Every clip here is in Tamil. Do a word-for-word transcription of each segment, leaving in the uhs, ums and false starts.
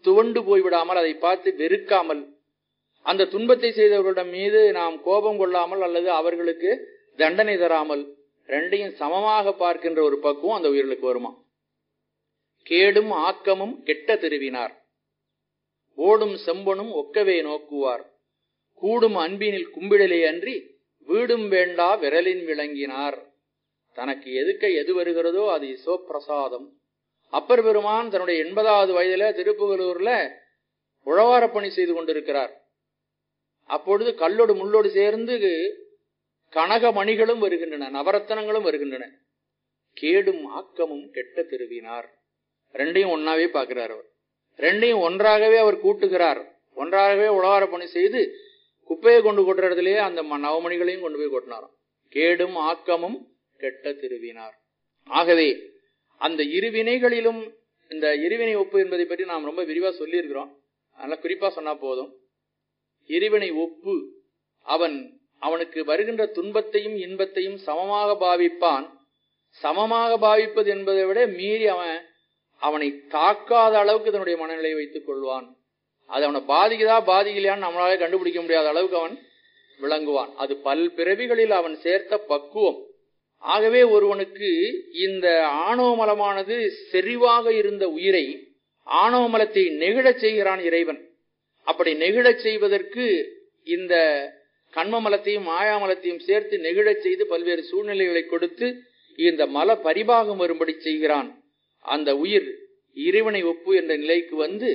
துவண்டு போய்விடாமல், அதை பார்த்து வெறுக்காமல், அந்த துன்பத்தை செய்தவர்களிடம் மீது நாம் கோபம் கொள்ளாமல் அல்லது அவர்களுக்கு தண்டனை தராமல் ரெண்டையும் சமமாக பார்க்கின்ற ஒரு பக்குவம் அந்த உயிர்களுக்கு வருமா. கேடும் ஆக்கமும் கெட்ட திருவினார், ஓடும் செம்பனும் ஒக்கவே நோக்குவார், கூடும் அன்பினில் கும்பிடலே அன்றி வீடும் வேண்டா விரலின் விளங்கினார். தனக்கு எதுக்க எது வருகிறதோ அது இசோப்பிரசாதம். அப்பர் பெருமான் தன்னுடைய எண்பதாவது வயதுல திருப்புகலூர்ல உழவார பணி செய்து கொண்டிருக்கிறார். அப்பொழுது கல்லோடு முள்ளோடு சேர்ந்து கனக மணிகளும் வருகின்றன, நவரத்தனங்களும் வருகின்றன. கேடும் ஆக்கமும் கெட்ட திருவினார், ரெண்டையும் ஒன்னாவே பார்க்கிறார். அவர் ரெண்டையும் ஒன்றாகவே அவர் கூட்டுகிறார். ஒன்றாகவே உழவார பணி செய்து குப்பையை கொண்டு கொட்டுற இடத்திலேயே அந்த நவமணிகளையும் கொண்டு போய் கொட்டினாராம். கேடும் ஆக்கமும் கெட்ட திருவினார். ஆகவே அந்த இருவினைகளிலும் இந்த இருவினை ஒப்பு என்பதை பற்றி நாம் ரொம்ப விரிவா சொல்லி இருக்கிறோம். அதனால குறிப்பா சொன்னா போதும். இருவினை ஒப்பு, அவன் அவனுக்கு வருகின்ற துன்பத்தையும் இன்பத்தையும் சமமாக பாவிப்பான். சமமாக பாவிப்பது என்பதை விட மீறி அவன் அவனை தாக்காத அளவுக்கு தன்னுடைய மனநிலையை வைத்துக் கொள்வான். அது அவனை பாதிக்குதா பாதிக்கலையான்னு நம்மளால கண்டுபிடிக்க முடியாத அளவுக்கு அவன் விளங்குவான். அது பல் பிறவிகளில் அவன் சேர்த்த பக்குவம். ஆகவே ஒருவனுக்கு இந்த ஆணவமலமானது செறிவாக இருந்த உயிரை ஆணவமலத்தை நெகிழச் செய்கிறான் இறைவன். அப்படி நெகிழச் செய்வதற்கு இந்த கண்மமலத்தையும் மாயாமலத்தையும் சேர்த்து நெகிழச் செய்து பல்வேறு சூழ்நிலைகளை கொடுத்து இந்த மல பரிபாகம் வரும்படி செய்கிறான். அந்த உயிர் இறைவனை ஒப்பு என்ற நிலைக்கு வந்து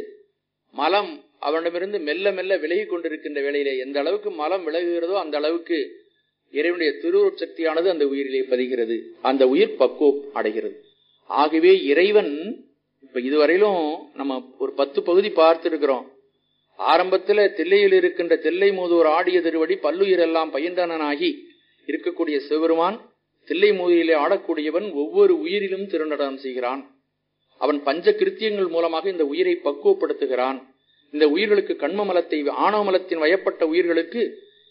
மலம் அவனிடமிருந்து மெல்ல மெல்ல விலகி கொண்டிருக்கின்ற வேளையிலே எந்த அளவுக்கு மலம் விலகுகிறதோ அந்த அளவுக்கு இறைவனுடைய திருவுருட் சக்தியானது அந்த உயிரிலே பதிகிறது. அந்த உயிர் பக்குவம் அடைகிறது. ஆகவே இறைவன் இப்ப இதுவரையிலும் நம்ம ஒரு பத்து பகுதி பார்த்திருக்கிறோம். ஆரம்பத்துல தில்லையில் இருக்கின்ற தில்லை மூதூர் ஆடிய திருவடி பல்லுயிர் எல்லாம் பயின்றனாகி இருக்கக்கூடிய சிவபெருமான் தில்லை மூதியிலே ஆடக்கூடியவன் ஒவ்வொரு உயிரிலும் திருநடனம் செய்கிறான். அவன் பஞ்ச கிருத்தியங்கள் மூலமாக இந்த உயிரை பக்குவப்படுத்துகிறான். இந்த உயிர்களுக்கு கண்மமலத்தை ஆணவமலத்தின் வயப்பட்ட உயிர்களுக்கு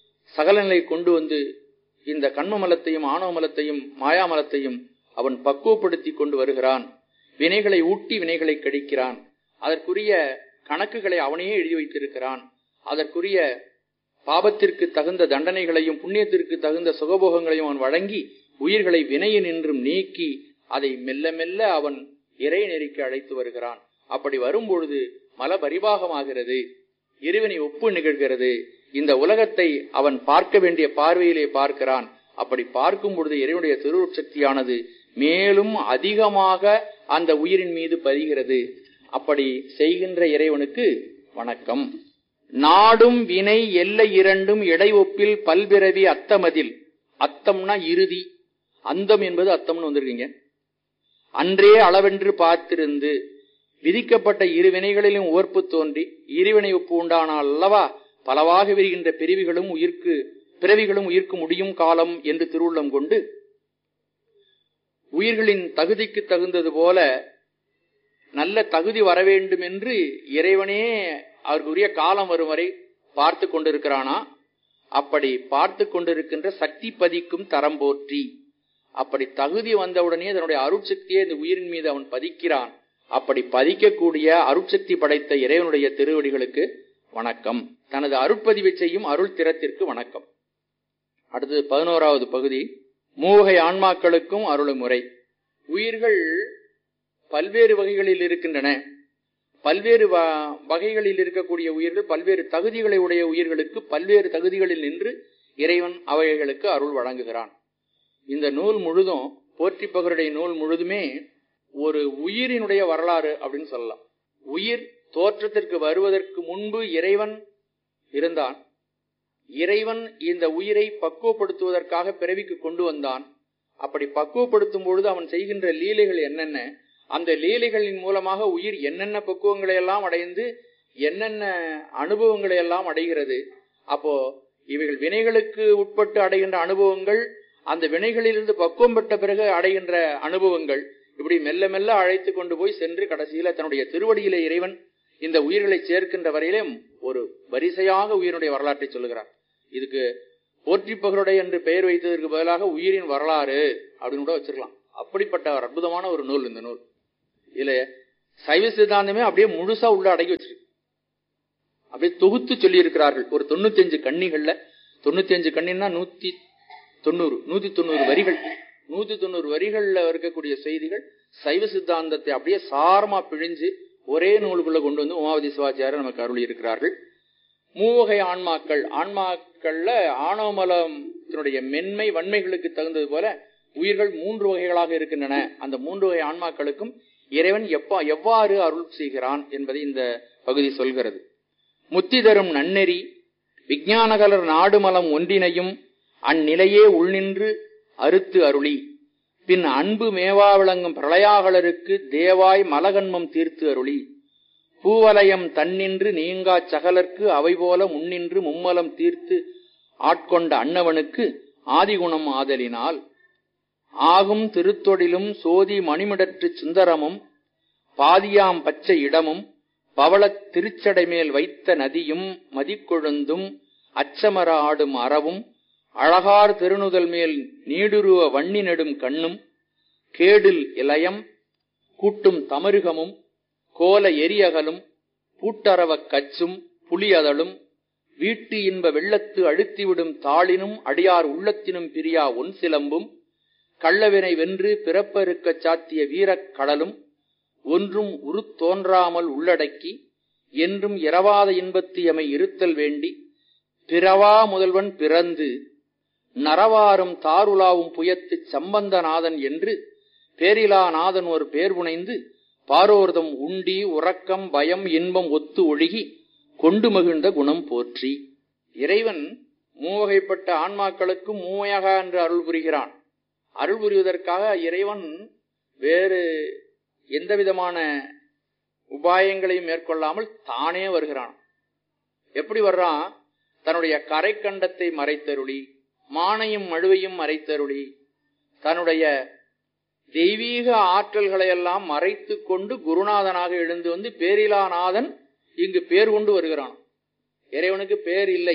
சகல நிலை கொண்டு வந்து இந்த கண்மமலத்தையும் ஆணவமலத்தையும் மாயாமலத்தையும் அவன் பக்குவப்படுத்தி கொண்டு வருகிறான். வினைகளை ஊட்டி வினைகளை கடிக்கிறான். அதற்குரிய கணக்குகளை அவனையே எழுதி வைத்திருக்கிறான். அதற்குரிய பாபத்திற்கு தகுந்த தண்டனைகளையும் புண்ணியத்திற்கு தகுந்த சுகபோகங்களையும் அவன் வழங்கி உயிர்களை வினையின் நின்றும் நீக்கி அதை மெல்ல மெல்ல அவன் இறை நெறிக்கு அழைத்து வருகிறான். அப்படி வரும்பொழுது மல பரிபாகமாகிறது, இருவினை ஒப்பு நிகழ்கிறது. இந்த உலகத்தை அவன் பார்க்க வேண்டிய பார்வையிலே பார்க்கிறான். அப்படி பார்க்கும் பொழுது இறைவனுடைய திருவுருட்சக்தியானது மேலும் அதிகமாக அந்த உயிரின் மீது பதிகிறது. அப்படி செய்கின்ற இறைவனுக்கு வணக்கம். நாடும் வினை எல்லை இரண்டும் இடை ஒப்பில் பல்பிறவி அத்தமதில், அத்தம்னா இறுதி, அந்தம் என்பது அத்தம்னு வந்திருக்கீங்க. அன்றே அளவென்று பார்த்திருந்து விதிக்கப்பட்ட இரு வினைகளிலும் உவர்ப்பு தோன்றி இருவினை ஒப்பு உண்டானால் அல்லவா பலவாக விரிகின்ற பிரிவுகளும் உயிர்க்கு பிறவிகளும் உயிர்க்கு முடியும் காலம் என்று திருவுள்ளம் கொண்டு உயிர்களின் தகுதிக்கு தகுந்தது போல நல்ல தகுதி வர வேண்டும் என்று இறைவனே அவருக்குரிய காலம் வரும் வரை பார்த்து கொண்டிருக்கிறானா. அப்படி பார்த்து கொண்டிருக்கின்ற சக்தி பதிக்கும் தரம் போற்றி, அப்படி தகுதி வந்தவுடனே தன்னுடைய அருட்சக்தியை இந்த உயிரின் மீது அவன் பதிக்கிறான். அப்படி பதிக்கக்கூடிய அருட்சக்தி படைத்த இறைவனுடைய திருவடிகளுக்கு வணக்கம். தனது அருட்பதிவை செய்யும் அருள் திறத்திற்கு வணக்கம். அடுத்தது பதினோராவது பகுதி, மூவகை ஆன்மாக்களுக்கும் அருள்முறை. உயிர்கள் பல்வேறு வகைகளில் இருக்கின்றன. பல்வேறு வகைகளில் இருக்கக்கூடிய உயிர்கள் பல்வேறு தகுதிகளை உடைய உயிர்களுக்கு பல்வேறு தகுதிகளில் நின்று இறைவன் அவைகளுக்கு அருள் வழங்குகிறான். இந்த நூல் முழுதும் போற்றி பகருடைய நூல் முழுதுமே ஒரு உயிரினுடைய வரலாறு அப்படின்னு சொல்லலாம். உயிர் தோற்றத்திற்கு வருவதற்கு முன்பு இறைவன் இருந்தான். இறைவன் இந்த உயிரை பக்குவப்படுத்துவதற்காக பிறவிக்கு கொண்டு வந்தான். அப்படி பக்குவப்படுத்தும் பொழுது அவன் செய்கின்ற லீலைகள் என்னென்ன, அந்த லீலைகளின் மூலமாக உயிர் என்னென்ன பக்குவங்களை எல்லாம் அடைந்து என்னென்ன அனுபவங்களை எல்லாம் அடைகிறது. அப்போ இவைகள் வினைகளுக்கு உட்பட்டு அடைகின்ற அனுபவங்கள், அந்த வினைகளிலிருந்து பக்குவம் பெற்ற பிறகு அடைகின்ற அனுபவங்கள், இப்படி மெல்ல மெல்ல அழைத்து கொண்டு போய் சென்று கடைசியில தன்னுடைய திருவடியிலே இறைவன் இந்த உயிர்களை சேர்க்கின்ற வரையிலே ஒரு வரிசையாக உயிரினுடைய வரலாற்றை சொல்லுகிறார். இதுக்கு போற்றி பகருடைய என்று பெயர் வைத்ததற்கு பதிலாக உயிரின் வரலாறு அப்படின்னு கூட வச்சிருக்கலாம். அப்படிப்பட்ட ஒரு அற்புதமான ஒரு நூல் இந்த நூல். இதுல சைவ சித்தாந்தமே அப்படியே முழுசா உள்ள அடங்கி வச்சிருக்கு. அப்படியே தொகுத்து சொல்லி இருக்கிறார்கள். ஒரு தொண்ணூத்தி அஞ்சு கண்ணிகள்ல தொண்ணூத்தி அஞ்சு கண்ணின்னா நூத்தி தொண்ணூறு நூத்தி தொண்ணூறு வரிகள் நூத்தி தொண்ணூறு வரிகள்ல இருக்கக்கூடிய செய்திகள் சைவ சித்தாந்தத்தை அப்படியே சாரமா பிழிஞ்சு ஒரே நூலுக்குள்ள கொண்டு வந்து உமாவதி சிவாச்சாரியர் நமக்கு அருளி இருக்கிறார்கள். மூவகை ஆன்மாக்கள், ஆன்மாக்கள்ல ஆணவமலத்தினுடைய மென்மை வன்மைகளுக்கு தகுந்தது போல உயிர்கள் மூன்று வகைகளாக இருக்கின்றன. அந்த மூன்று வகை ஆன்மாக்களுக்கும் இறைவன் எப்பா எவ்வாறு அருள் செய்கிறான் என்பதை இந்த பகுதி சொல்கிறது. முத்தி தரும் நன்னெறி விஞ்ஞானகலர் நாடுமலம் ஒன்றினையும் அந்நிலையே உள்நின்று அறுத்து அருளி பின் அன்பு மேவா விளங்கும் பிரளயாகலருக்கு தேவாய் மலகன்மம் தீர்த்து அருளி பூவலயம் தன்னின்று நீங்கா சகலர்க்கு அவை போல முன்னின்று மும்மலம் தீர்த்து ஆட்கொண்ட அன்னவனுக்கு ஆதிகுணம் ஆதலினால் ஆகும் திருத்தொடிலும் சோதி மணிமிடற்று சுந்தரமும் பாதியாம் பச்சை இடமும் பவளத் திருச்சடை மேல் வைத்த நதியும் மதிக்கொழுந்தும் அச்சமர ஆடும் அறவும் அழகார் திருநுதல் மேல் நீடுருவ வன்னி நெடும் கண்ணும் கேடில் இலயம் கூட்டும் தமருகமும் கோல எரியகலும் பூட்டரவக் கச்சும் புலியதலும் வீட்டு இன்ப வெள்ளத்து அழுத்திவிடும் தாளினும் அடியார் உள்ளத்தினும் பிரியா ஒன் சிலம்பும் கள்ளவினை வென்று பிறப்பறுக்கச் சாத்திய வீரக் கடலும் ஒன்றும் உரு தோன்றாமல் உள்ளடக்கி என்றும் இரவாத இன்பத்தியமை இருத்தல் வேண்டி பிறவா முதல்வன் பிறந்து நரவாரும் தாருலாவும் புயத்து சம்பந்தநாதன் என்று பேரிலா நாதன் ஒரு பேர் புனைந்து பாரோர்தம் உண்டி உறக்கம் பயம் இன்பம் ஒத்து ஒழுகி கொண்டு மகிழ்ந்த குணம் போற்றி. இறைவன் மூவகைப்பட்ட ஆன்மாக்களுக்கு மூவையாக என்று அருள் புரிகிறான். அருள் புரிவதற்காக இறைவன் வேறு எந்த விதமான உபாயங்களையும் மேற்கொள்ளாமல் தானே வருகிறான். எப்படி வர்றான்? தன்னுடைய கரை கண்டத்தை மறைத்தருளி மானையும் மழுவையும் மறைத்தருளி தன்னுடைய தெய்வீக ஆற்றல்களை எல்லாம் மறைத்து கொண்டு குருநாதனாக எழுந்து வந்து பேரிலாநாதன் இங்கு பேர் கொண்டு வருகிறான். இறைவனுக்கு பேர் இல்லை.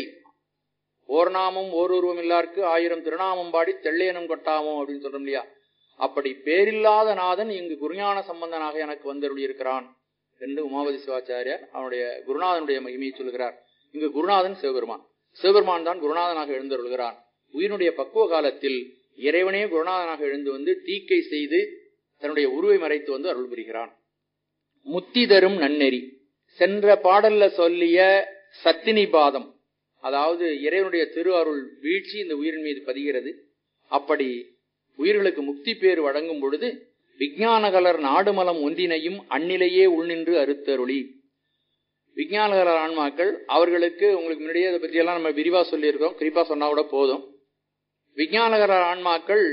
ஓர் நாமம் ஓர் உருவம் இல்லாருக்கு ஆயிரம் திருநாமம் பாடி தெள்ளையனும் கொட்டாமோ அப்படின்னு சொல்றோம் இல்லையா? அப்படி பேரில்லாத நாதன் இங்கு குருஞான சம்பந்தனாக எனக்கு வந்தருளி இருக்கிறான் என்று உமாவதி சிவாச்சாரியார் அவனுடைய குருநாதனுடைய மகிமையை சொல்கிறார். இங்கு குருநாதன் சிவபெருமான், சிவபெருமான் தான் குருநாதனாக எழுந்தருள்கிறான். உயிரினுடைய பக்குவ காலத்தில் இறைவனே குருநாதனாக எழுந்து வந்து தீக்கை செய்து தன்னுடைய உருவை மறைத்து வந்து அருள் புரிகிறான். முத்தி தரும் நன்னெறி சென்ற பாடல்ல சொல்லிய சத்தினி பாதம், அதாவது இறைவனுடைய திரு அருள் வீழ்ச்சி இந்த உயிரின் மீது பதிகிறது. அப்படி உயிர்களுக்கு முக்தி பேர் வழங்கும் பொழுது விஞ்ஞானகலர் நாடுமலம் ஒன்றினையும் அந்நிலையே உள்நின்று அறுத்தருளி. விஞ்ஞானகலர் ஆன்மாக்கள் அவர்களுக்கு உங்களுக்கு முன்னாடியே அதை பற்றியெல்லாம் நம்ம விரிவா சொல்லியிருக்கோம், குறிப்பா சொன்னா கூட போதும். விஞ்ஞானகலர் ஆன்மாக்கள்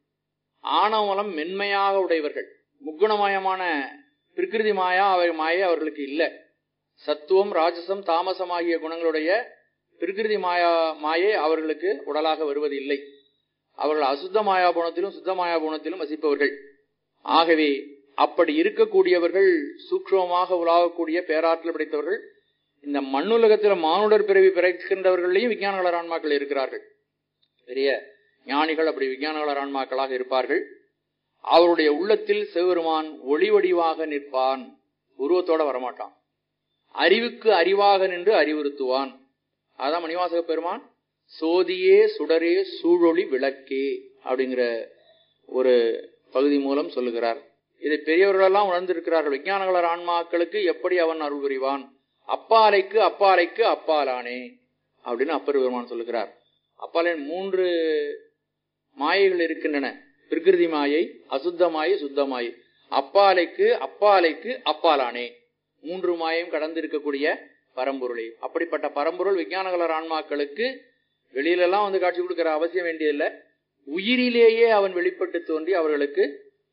ஆணவமலம் மென்மையாக உடையவர்கள். முக்குணமயமான பிரகிருதி மாயா அவை மாயை அவர்களுக்கு இல்லை. சத்துவம் ராஜசம் தாமசம் ஆகிய குணங்களுடைய பிரகிருதி மாயா மாயை அவர்களுக்கு உடலாக வருவது இல்லை. அவர்கள் அசுத்த மாயா குணத்திலும் சுத்த மாயா குணத்திலும் வசிப்பவர்கள். ஆகவே அப்படி இருக்கக்கூடியவர்கள் சூக்ஷ்மமாக உலாகக்கூடிய பேராற்றல் படைத்தவர்கள். இந்த மண்ணுலகத்தில் மானுடர் பிறவி பிறக்கின்றவர்களையும் விஞ்ஞானகலர் ஆன்மாக்கள் இருக்கிறார்கள். பெரிய ஞானிகள் அப்படி விஞ்ஞானகலர் ஆன்மாக்களாக இருப்பார்கள். அவருடைய உள்ளத்தில் சிவபெருமான் ஒளி வடிவாக நிற்பான், உருவத்தோட வரமாட்டான். அறிவுக்கு அறிவாக நின்று அறிவுறுத்துவான். அதான் மணிவாசக பெருமான் சோதியே சுடரே சூழொளி விளக்கே அப்படிங்கிற ஒரு பகுதி மூலம் சொல்லுகிறார். இதை பெரியவர்களெல்லாம் உணர்ந்திருக்கிறார்கள். விஞ்ஞானகலர் ஆன்மாக்களுக்கு எப்படி அவன் அருள் புரிவான்? அப்பாலைக்கு அப்பாலைக்கு அப்பாலானே அப்படின்னு அப்பர் பெருமான் சொல்லுகிறார். அப்பாலின் மூன்று மாயைகள் இருக்கின்றன. பிரகிருதி மாயை, அசுத்த மாயை, சுத்த மாயை. அப்பாலைக்கு அப்பாலைக்கு அப்பாலானே மூன்று மாயையும் கடந்து இருக்கக்கூடிய பரம்பொருளை. அப்படிப்பட்ட பரம்பொருள் விஞ்ஞானகலர் ஆன்மாக்களுக்கு வெளியிலெல்லாம் வந்து காட்சி கொடுக்கிற அவசியம் வேண்டியதில்லை. உயிரிலேயே அவன் வெளிப்பட்டு தோன்றி அவர்களுக்கு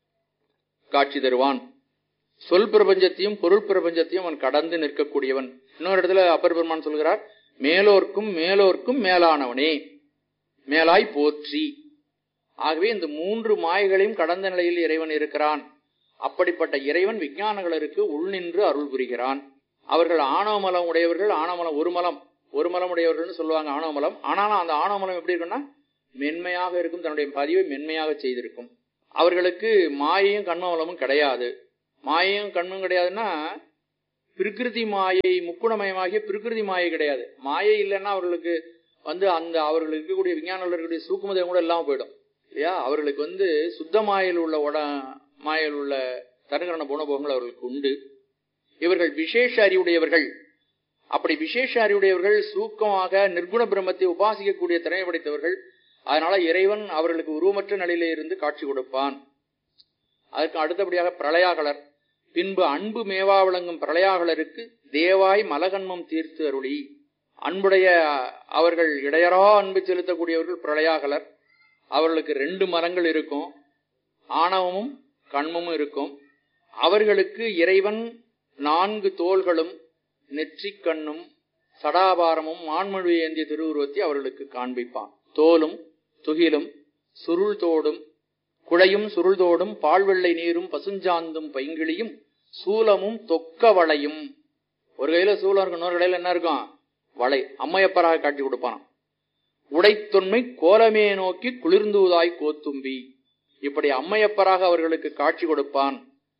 காட்சி தருவான். சொல் பிரபஞ்சத்தையும் பொருள் பிரபஞ்சத்தையும் அவன் கடந்து நிற்கக்கூடியவன். இன்னொரு இடத்துல அப்பர் பெருமான் சொல்கிறார், மேலோர்க்கும் மேலோர்க்கும் மேலானவனே மேலாய் போற்றி. ஆகவே இந்த மூன்று மாயைகளையும் கடந்த நிலையில் இறைவன் இருக்கிறான். அப்படிப்பட்ட இறைவன் விஞ்ஞானகலருக்கு உள்நின்று அருள் புரிகிறான். அவர்கள் ஆணவமலம் உடையவர்கள். ஆணவமலம் ஒரு மலம் ஒரு மலம் உடையவர்கள் சொல்லுவாங்க ஆணவமலம். ஆனாலும் அந்த ஆணவமலம் எப்படி இருக்குன்னா மென்மையாக இருக்கும், தன்னுடைய பதிவை மென்மையாக செய்திருக்கும். அவர்களுக்கு மாயையும் கண்மமலமும் கிடையாது. மாயையும் கண்ணும் கிடையாதுன்னா பிரகிருதி மாயை, முக்குணமயமாகிய பிரகிருதி மாயை கிடையாது. மாயை இல்லைன்னா அவர்களுக்கு வந்து அந்த அவர்கள் இருக்கக்கூடிய விஞ்ஞானிகள் இருக்கக்கூடிய சூக்குமதம் கூட இல்லாமல் போயிடும் இல்லையா. அவர்களுக்கு வந்து சுத்த மாயில் உள்ள உட மாயில் உள்ள தருகரண குணபோகங்கள் அவர்களுக்கு உண்டு. இவர்கள் விசேஷ அறிவுடையவர்கள். அப்படி விசேஷ அறிவுடையவர்கள் சூக்கமாக நிர்குண பிரம்மத்தை உபாசிக்கக்கூடிய திறமை படைத்தவர்கள். அதனால இறைவன் அவர்களுக்கு உருவமற்ற நிலையிலே இருந்து காட்சி கொடுப்பான். அதற்கு அடுத்தபடியாக பிரளயாகலர். பின்பு அன்பு மேவா விளங்கும் பிரளயாகலருக்கு தேவாய் மலகன்மம் தீர்த்து அருளி. அன்புடைய அவர்கள் இடையறா அன்பு செலுத்தக்கூடியவர்கள் பிரளயாகலர். அவர்களுக்கு ரெண்டு மரங்கள் இருக்கும், ஆணவமும் கண்மமும் இருக்கும். அவர்களுக்கு இறைவன் நான்கு தோள்களும் நெற்றிக் கண்ணும் சடாபாரமும் மான்மொழி ஏந்திய திருவுருவத்தை அவர்களுக்கு காண்பிப்பான். தோலும் துகிலும் சுருள் தோடும் குழையும் சுருள் தோடும் பால்வெள்ளை நீரும் பசுஞ்சாந்தும் பைங்கிளியும் சூலமும் தொக்க வளையும். ஒரு கையில சூலம் இருக்கும், இன்னொரு கையில என்ன இருக்கும்? வளை. அம்மையப்பராக காட்சி கொடுப்பான். உடைத்தொன்மை கோலமே நோக்கி குளிர்ந்தூதாய் கோத்தும்பி. இப்படி அம்மையப்பராக அவர்களுக்கு காட்சி கொடுப்பான்.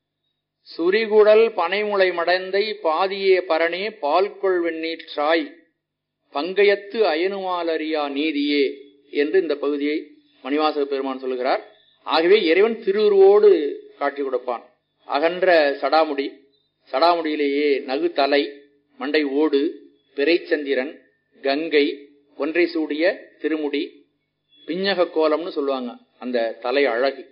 சுரிகுடல் பனைமுளை மடந்தை பாதியே பரணே பால்கொள் வெண்ணீற்றாய் பங்கையத்து அயனுமாலறியா நீதியே என்று இந்த பகுதியை மணிவாசக பெருமான் சொல்கிறார். ஆகவே இறைவன் திருவுருவோடு காட்சி கொடுப்பான். அகன்ற சடாமுடி, சடாமுடியிலேயே நகு தலை, மண்டை ஓடு, பிறைச்சந்திரன், கங்கை, ஒன்றை சூடிய திருமுடி, பிஞ்சக கோலம்னு சொல்லுவாங்க அந்த தலை அழகு.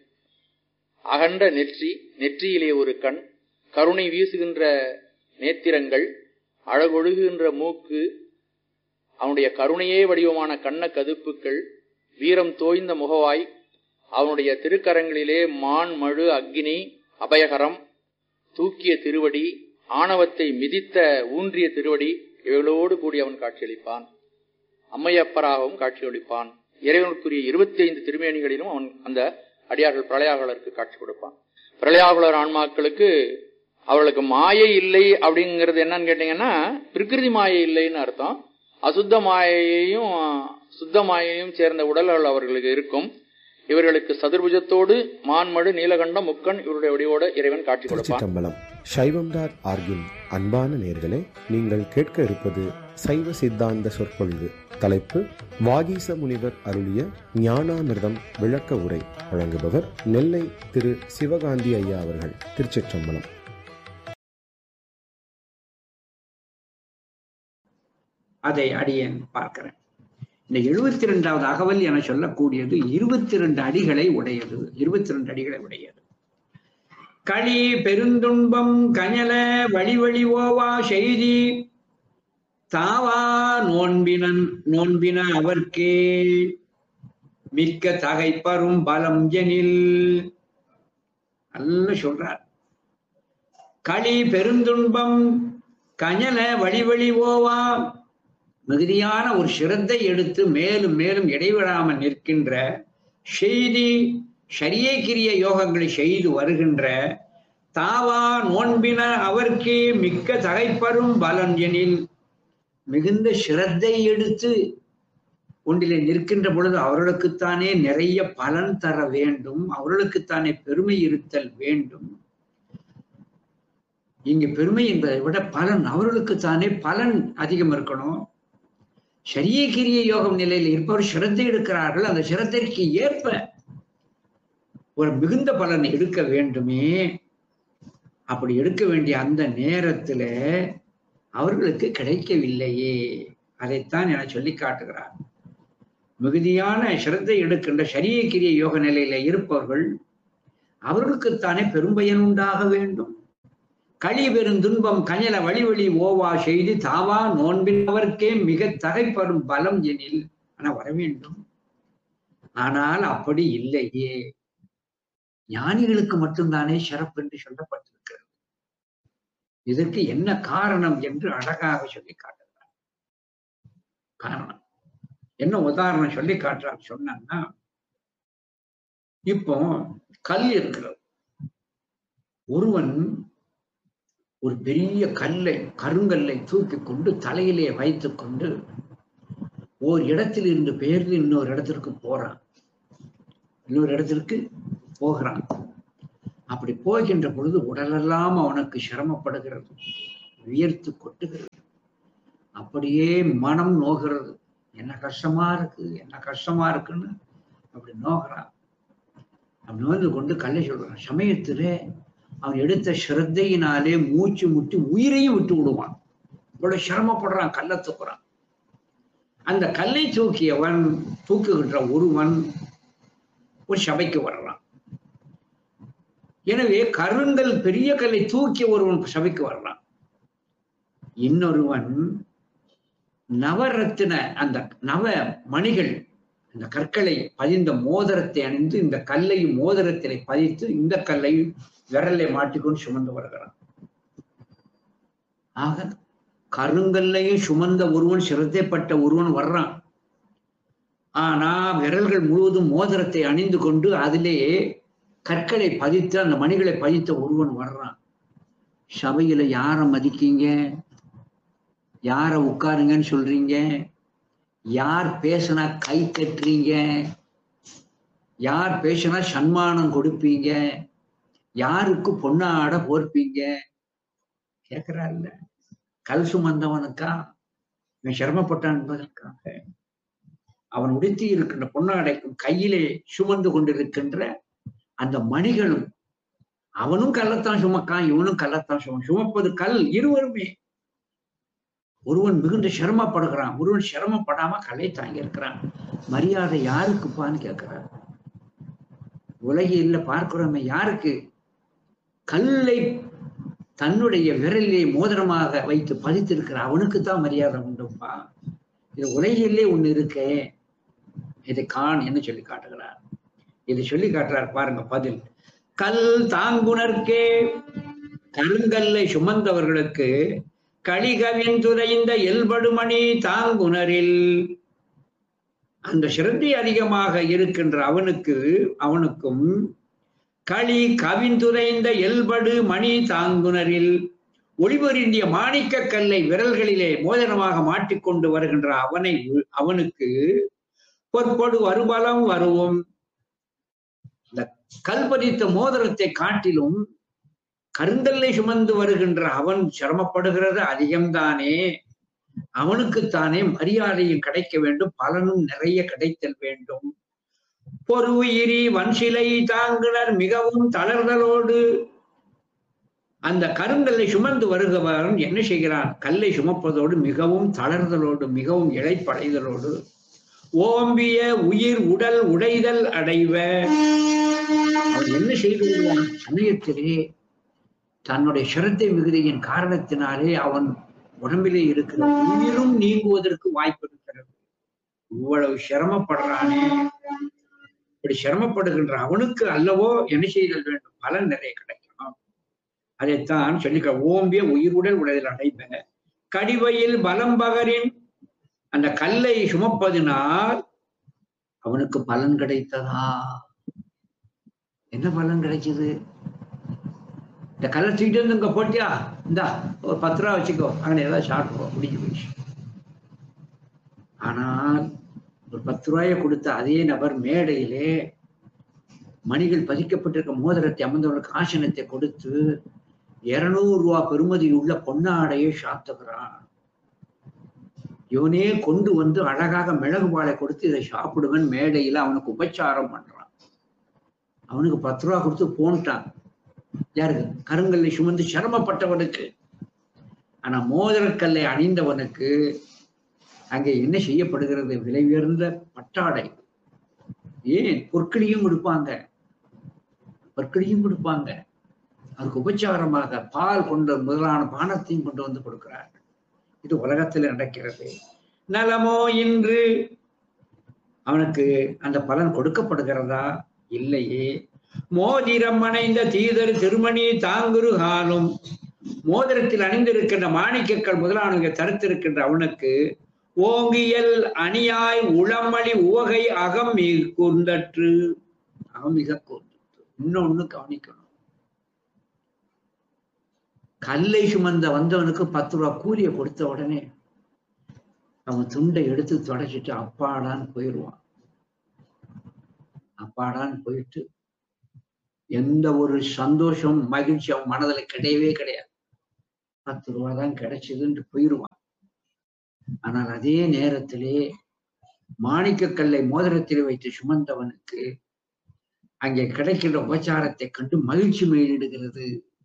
அகன்ற நெற்றி, நெற்றியிலே ஒரு கண், கருணை வீசுகின்ற நேத்திரங்கள், அழகொழுகுகின்ற மூக்கு, அவனுடைய கருணையே வடிவமான கண்ண கதுப்புக்கள், வீரம் தோய்ந்த முகவாய், அவனுடைய திருக்கரங்களிலே மான் மழு அக்னி அபயகரம், தூக்கிய திருவடி, ஆணவத்தை மிதித்த ஊன்றிய திருவடி, இவைகளோடு கூடி அவன் காட்சியளிப்பான். அம்மையப்பராகவும் காட்சியளிப்பான். இறைவனுக்குரிய இருபத்தி ஐந்து திருமேனிகளிலும் அவன் அந்த அடியார்கள் பிரளயாகலருக்கு காட்சி கொடுப்பான். பிரளயாகுலர் ஆன்மாக்களுக்கு அவர்களுக்கு மாயை இல்லை அப்படிங்கிறது என்னன்னு கேட்டீங்கன்னா, பிரகிருதி மாயை இல்லைன்னு அர்த்தம். அசுத்த மாயையும் சுத்த மாயையும் சேர்ந்த உடல்கள் அவர்களுக்கு இருக்கும். இவர்களுக்கு சதுர்புஜத்தோடு மான்மடு நீலகண்டம் முக்கண் இவருடைய வடிவோடு இறைவன் காட்சி கொடுப்பான். சைவம் டாட் ஆர்கின் அன்பான நேயர்களே, நீங்கள் கேட்க இருப்பது சைவ சித்தாந்த சொற்பொழிவு. தலைப்பு வாகீச முனிவர் அருளிய ஞானாமிர்தம் விளக்க உரை. வழங்குபவர் நெல்லை திரு சிவகாந்தி ஐயா அவர்கள். திருச்சிற்றம்பலம். அதை அடியேன் பார்க்கிறேன். இந்த எழுபத்தி இரண்டாவது அகவல் என சொல்லக்கூடியது இருபத்தி இரண்டு அடிகளை உடையது. இருபத்தி இரண்டு அடிகளை உடையது. களி பெருந்துன்பம் கஞல வழி வழி ஓவா செய்தி தாவா நோன்பினன் நோன்பின அவர்க்கே மிக்க தகைப்பரும் பலம் எனில். நல்ல சொல்றார். களி பெருந்துன்பம் கஞல வழி வழி ஓவா, மிகுதியான ஒரு சிரத்தை எடுத்து மேலும் மேலும் இடைவிடாமல் நிற்கின்ற செய்தி ஷரிய கிரிய யோகங்களை செய்து வருகின்ற தாவா நோன்பின அவர்க்கு மிக்க தகைப்பரும் பலன் எனில், மிகுந்த சிரத்தை எடுத்து ஒன்றிலே நிற்கின்ற பொழுது அவர்களுக்குத்தானே நிறைய பலன் தர வேண்டும், அவர்களுக்குத்தானே பெருமை இருத்தல் வேண்டும். இங்கு பெருமை என்பதை விட பலன், அவர்களுக்குத்தானே பலன் அதிகம் இருக்கணும். ஷரிய கிரிய யோகம் நிலையில் இருப்பவர் சிரத்தை எடுக்கிறார்கள். அந்த சிரத்திற்கு ஏற்ப ஒரு மிகுந்த பலன் எடுக்க வேண்டுமே. அப்படி எடுக்க வேண்டிய அந்த நேரத்துல அவர்களுக்கு கிடைக்கவில்லையே. அதைத்தான் என சொல்லி காட்டுகிறார். மிகுதியான சிரத்தை எடுக்கின்ற ஷரிய கிரிய யோக நிலையில இருப்பவர்கள் அவர்களுக்குத்தானே பெரும்பயன் உண்டாக வேண்டும். களி பெருந்துன்பம் கஞல வழி வழி ஓவா செய்து தாவா நோன்பினவர்க்கே மிக தகைப்படும் பலம் எனில் என வர வேண்டும். ஆனால் அப்படி இல்லையே. ஞானிகளுக்கு மட்டும்தானே சிறப்பு என்று சொல்லப்பட்டிருக்கிறது. இதற்கு என்ன காரணம் என்று அழகாக சொல்லி காட்டுகிறார். காரணம் என்ன உதாரணம் சொல்லி காட்டுறார் சொன்னா, இப்போ கல் இருக்கிறது. ஒருவன் ஒரு பெரிய கல்லை கருங்கல்லை தூக்கி கொண்டு தலையிலே வைத்து கொண்டு ஓர் இடத்தில் இருந்து பெயர்ந்து இன்னொரு இடத்திற்கு போறான். இன்னொரு இடத்திற்கு போகிறான். அப்படி போகின்ற பொழுது உடலெல்லாம் அவனுக்கு சிரமப்படுகிறது, வியர்த்து கொட்டுகிறது, அப்படியே மனம் நோகிறது. என்ன கஷ்டமா இருக்கு, என்ன கஷ்டமா இருக்குன்னு அப்படி நோகிறான். அவன் நோந்து கொண்டு கல்லை சொல்றான். சமயத்துல அவன் எடுத்த ஸ்ரத்தையினாலே மூச்சு முட்டி உயிரையும் விட்டு விடுவான். இவ்வளவு சிரமப்படுறான், கல்லை தூக்குறான். அந்த கல்லை தூக்கியவன், தூக்குகின்ற ஒருவன் ஒரு சபைக்கு வர்றான். எனவே கருங்கல் பெரிய கல்லை தூக்கிய ஒருவன் சபைக்கு வர்றான். இன்னொருவன் நவரத்தின அந்த நவ மணிகள், இந்த கற்களை பதிந்த மோதிரத்தை அணிந்து இந்த கல்லையும் மோதிரத்திலே பதித்து இந்த கல்லையும் விரலை மாட்டிக்கொண்டு சுமந்து வருகிறான். ஆக கருங்கல்லையும் சுமந்த ஒருவன், சிரத்தைப்பட்ட ஒருவன் வர்றான். ஆனா விரல்கள் முழுவதும் மோதிரத்தை அணிந்து கொண்டு அதிலே கற்களை பதித்து அந்த மணிகளை பதித்த ஒருவன் வர்றான். சபையில யார மதிக்கீங்க, யார உட்காருங்கன்னு சொல்றீங்க, யார் பேசினா கை தட்டுறீங்க, யார் பேசினா சன்மானம் கொடுப்பீங்க, யாருக்கு பொன்னாட போர்ப்பீங்க கேட்கிறாருல்ல. கல் சுமந்தவனுக்கா, இவன் சிரமப்பட்டான் என்பதற்காக அவன் உடுத்தி இருக்கின்ற பொன்னாடைக்கும் கையிலே சுமந்து கொண்டிருக்கின்ற அந்த மணிகளும், அவனும் கள்ளத்தான் சுமக்கான், இவனும் கள்ளத்தான் சும சுமப்பது கல். இருவருமே. ஒருவன் மிகுந்த சிரமப்படுகிறான், ஒருவன் சிரமப்படாம கல்லை தாங்கி இருக்கிறான். மரியாதை யாருக்குப்பான்னு கேட்கிறார். உலகில் பார்க்கிறோமே யாருக்கு? கல்லை தன்னுடைய விரலிலே மோதிரமாக வைத்து பதித்திருக்கிற அவனுக்குத்தான் மரியாதை உண்டுப்பா. இது உலகிலே ஒண்ணு இருக்கே, இதை காண் என்ன சொல்லி காட்டுகிறார். இதை சொல்லி காட்டுறார் பாருங்க பதில். கல் தாங்குனர்க்கே, கருங்கல்லை சுமந்தவர்களுக்கு களிகவின் துறைந்த எல்படுமணி தாங்குனரில், அந்த சிரத்தை அதிகமாக இருக்கின்ற அவனுக்கு அவனுக்கும் களி கவிந்துரைந்த எல்படு மணி தாங்குனரில், ஒளிபொருந்திய மாணிக்க கல்லை விரல்களிலே மோதனமாக மாட்டிக்கொண்டு வருகின்ற அவனை அவனுக்கு பொற்பொடு வருபலம் வருவோம். இந்த கல்பதித்த மோதிரத்தை காட்டிலும் கருங்கல்லை சுமந்து வருகின்ற அவன் சிரமப்படுகிறது அதிகம்தானே. அவனுக்குத்தானே மரியாதையும் கிடைக்க வேண்டும், பலனும் நிறைய கிடைத்தல் வேண்டும். பொறுயிரி வன்சிலை தாங்குனர் மிகவும் தளர்தலோடு, அந்த கருங்கல்லை சுமந்து வருகிறவன் என்ன செய்கிறான்? கல்லை சுமப்பதோடு மிகவும் தளர்தலோடு, மிகவும் இழைப்படைதலோடு, ஓம்பிய உயிர் உடல் உடைதல் அடைவ, அவன் என்ன செய்து வருவான்? சமயத்திலே தன்னுடைய சிரத்தை மிகுதியின் காரணத்தினாலே அவன் உடம்பிலே இருக்கிற உயிரும் நீங்குவதற்கு வாய்ப்பு இருக்கிறது. இவ்வளவு சிரமப்படுறானே, இப்படி சிரமப்படுகின்ற அவனுக்கு அல்லவோ என்ன செய்தல் வேண்டும்? பலன் நிறைய கிடைக்கணும். அதைத்தான் சொல்லிக்க. ஓம்பிய உயிருடல் உடைதல் அடைவ கடிவையில் பலம் பகரின், அந்த கல்லை சுமப்பதினால் அவனுக்கு பலன் கிடைத்ததா? என்ன பலன் கிடைச்சது? இந்த கல்லை தூக்கிட்டு வந்து இங்க போட்டியா, இந்தா ஒரு பத்து ரூபா வச்சுக்கோ, அங்கே ஏதாவது சாப்பிட்டுக்கோ, முடிஞ்சு போச்சு. ஆனால் ஒரு பத்து ரூபாயை கொடுத்த அதே நபர் மேடையிலே மணிகள் பதிக்கப்பட்டிருக்க மோதிரத்தை அமர்ந்தவர்களுக்கு ஆசனத்தை கொடுத்து இருநூறு ரூபா பெறுமதியுள்ள பொன்னாடையை சாத்துகிறான். இவனே கொண்டு வந்து அழகாக மிளகு பாலை கொடுத்து இதை சாப்பிடுவன் மேடையில அவனுக்கு உபச்சாரம் பண்றான். அவனுக்கு பத்து ரூபா கொடுத்து போன்ட்டான். யாருக்கு? கருங்கல்லை சுமந்து சிரமப்பட்டவனுக்கு. ஆனா மோதிரக்கல்லை அணிந்தவனுக்கு அங்கே என்ன செய்யப்படுகிறது? விலை உயர்ந்த பட்டாடை, ஏன் பொற்களியும் கொடுப்பாங்க, பொற்களியும் கொடுப்பாங்க. அதுக்கு உபச்சாரமாக பால் கொண்டு முதலான பானத்தையும் கொண்டு வந்து கொடுக்கிறார். இது உலகத்தில் நடக்கிறது. நலமோ இன்று அவனுக்கு அந்த பலன் கொடுக்கப்படுகிறதா? இல்லையே. மோதிரம் அணைந்த தீதர் திருமணி தாங்குரு காலும், மோதிரத்தில் அணிந்திருக்கின்ற மாணிக்கக்கள் முதலானவர்கள் தடுத்திருக்கின்ற அவனுக்கு ஓங்கியல் அணியாய் உளமளி உவகை அகம் கூர்ந்தற்று, அகம் மிக கூர்ந்தற்று. இன்னொன்னு கவனிக்கணும். கல்லை சுமந்த வந்தவனுக்கு பத்து ரூபா கூலிய கொடுத்த உடனே அவன் துண்டை எடுத்து தொடச்சிட்டு அப்பாடான்னு போயிடுவான். அப்பாடான்னு போயிட்டு எந்த ஒரு சந்தோஷம் மகிழ்ச்சி அவன் மனதுல கிடையவே கிடையாது. பத்து ரூபா தான் கிடைச்சதுன்னு போயிடுவான். ஆனால் அதே நேரத்திலே மாணிக்கக்கல்லை மோதிரத்தில் வைத்து சுமந்தவனுக்கு அங்கே கிடைக்கின்ற உபச்சாரத்தை கண்டு மகிழ்ச்சி மேலிடுகிறது.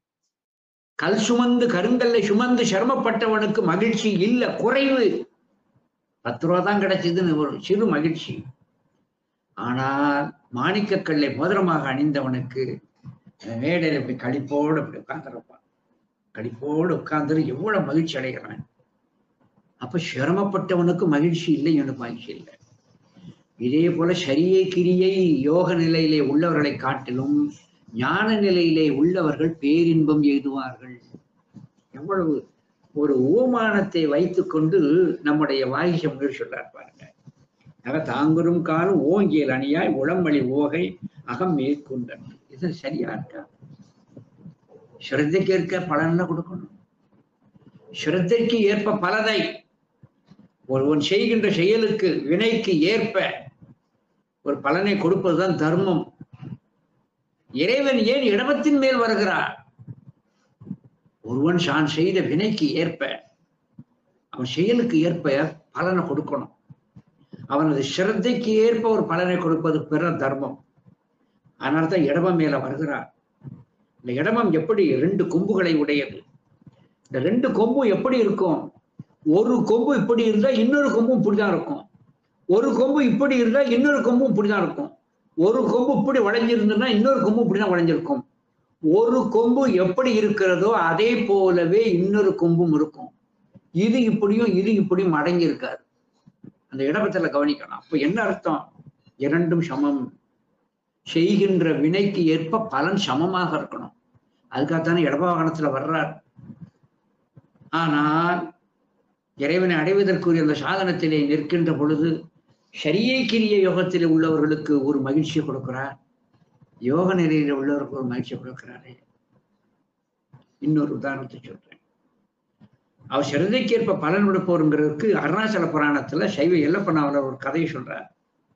கல் சுமந்து கருங்கல்லை சுமந்து சிரமப்பட்டவனுக்கு மகிழ்ச்சி இல்ல, குறைவு. பத்து ரூபா தான் கிடைச்சதுன்னு ஒரு சிறு மகிழ்ச்சி. ஆனால் மாணிக்கக்கல்லை மோதிரமாக அணிந்தவனுக்கு மேடையில இப்படி களிப்போடு அப்படி உட்கார்ந்துருப்பான். களிப்போடு உட்கார்ந்து எவ்வளவு மகிழ்ச்சி அடைகிறான். அப்ப சிரமப்பட்டவனுக்கு மகிழ்ச்சி இல்லை, எனக்கு மகிழ்ச்சி இல்லை. இதே போல சரியை கிரியை யோக நிலையிலே உள்ளவர்களை காட்டிலும் ஞான நிலையிலே உள்ளவர்கள் பேரின்பம் எய்துவார்கள். எவ்வளவு ஒரு ஓமானத்தை வைத்துக் கொண்டு நம்முடைய வாகிச முனிவர் சொல்றார் பாருங்க. ஆக தாங்குறும் காலம் ஓங்கியல் அணியாய் உளமொழி ஓகை அகம் மேற்கொண்டன். இது சரியா இருக்கா? ஸ்ரத்தைக்கு ஏற்க பலன்ல கொடுக்கணும். ஸ்ரத்தைக்கு ஏற்ப பலதை ஒருவன் செய்கின்ற செயலுக்கு வினைக்கு ஏற்ப ஒரு பலனை கொடுப்பதுதான் தர்மம். இறைவன் ஏன் இடமத்தின் மேல் வருகிறார்? ஒருவன் தான் செய்த வினைக்கு ஏற்ப அவன் செயலுக்கு ஏற்ப பலனை கொடுக்கணும். அவனது ஸ்ரத்தைக்கு ஏற்ப ஒரு பலனை கொடுப்பது பிற தர்மம். அதனால்தான் இடமம் மேல வருகிறார். இந்த இடமம் எப்படி ரெண்டு கொம்புகளை உடையது. இந்த ரெண்டு கொம்பும் எப்படி இருக்கும்? ஒரு கொம்பு இப்படி இருந்தா இன்னொரு கொம்பும் இப்படிதான் இருக்கும். ஒரு கொம்பு இப்படி இருந்தா இன்னொரு கொம்பும் இப்படிதான் இருக்கும். ஒரு கொம்பு இப்படி வளைஞ்சிருந்ததுன்னா இன்னொரு கொம்பு இப்படிதான் வளைஞ்சிருக்கும். ஒரு கொம்பு எப்படி இருக்கிறதோ அதே போலவே இன்னொரு கொம்பும் இருக்கும். இது இப்படியும் இது இப்படியும் அடங்கி இருக்காது. அந்த இடத்துல கவனிக்கணும். அப்ப என்ன அர்த்தம்? இரண்டும் சமம். செய்கின்ற வினைக்கு ஏற்ப பலன் சமமாக இருக்கணும். அதுக்காகத்தானே இடவாகனத்துல வர்றார். ஆனால் இறைவனை அடைவதற்குரிய அந்த சாதனத்திலே நிற்கின்ற பொழுது சரியை கிரிய யோகத்திலே உள்ளவர்களுக்கு ஒரு மகிழ்ச்சியை கொடுக்கிறார், யோக நிலையில உள்ளவருக்கு ஒரு மகிழ்ச்சியை கொடுக்கிறாரே. இன்னொரு உதாரணத்தை சொல்றேன். அவர் சிறந்தைக்கேற்ப பலன் கொடுப்போருங்கிறதுக்கு அருணாச்சல புராணத்துல சைவ எல்லப்பனாவில் ஒரு கதையை சொல்றார்.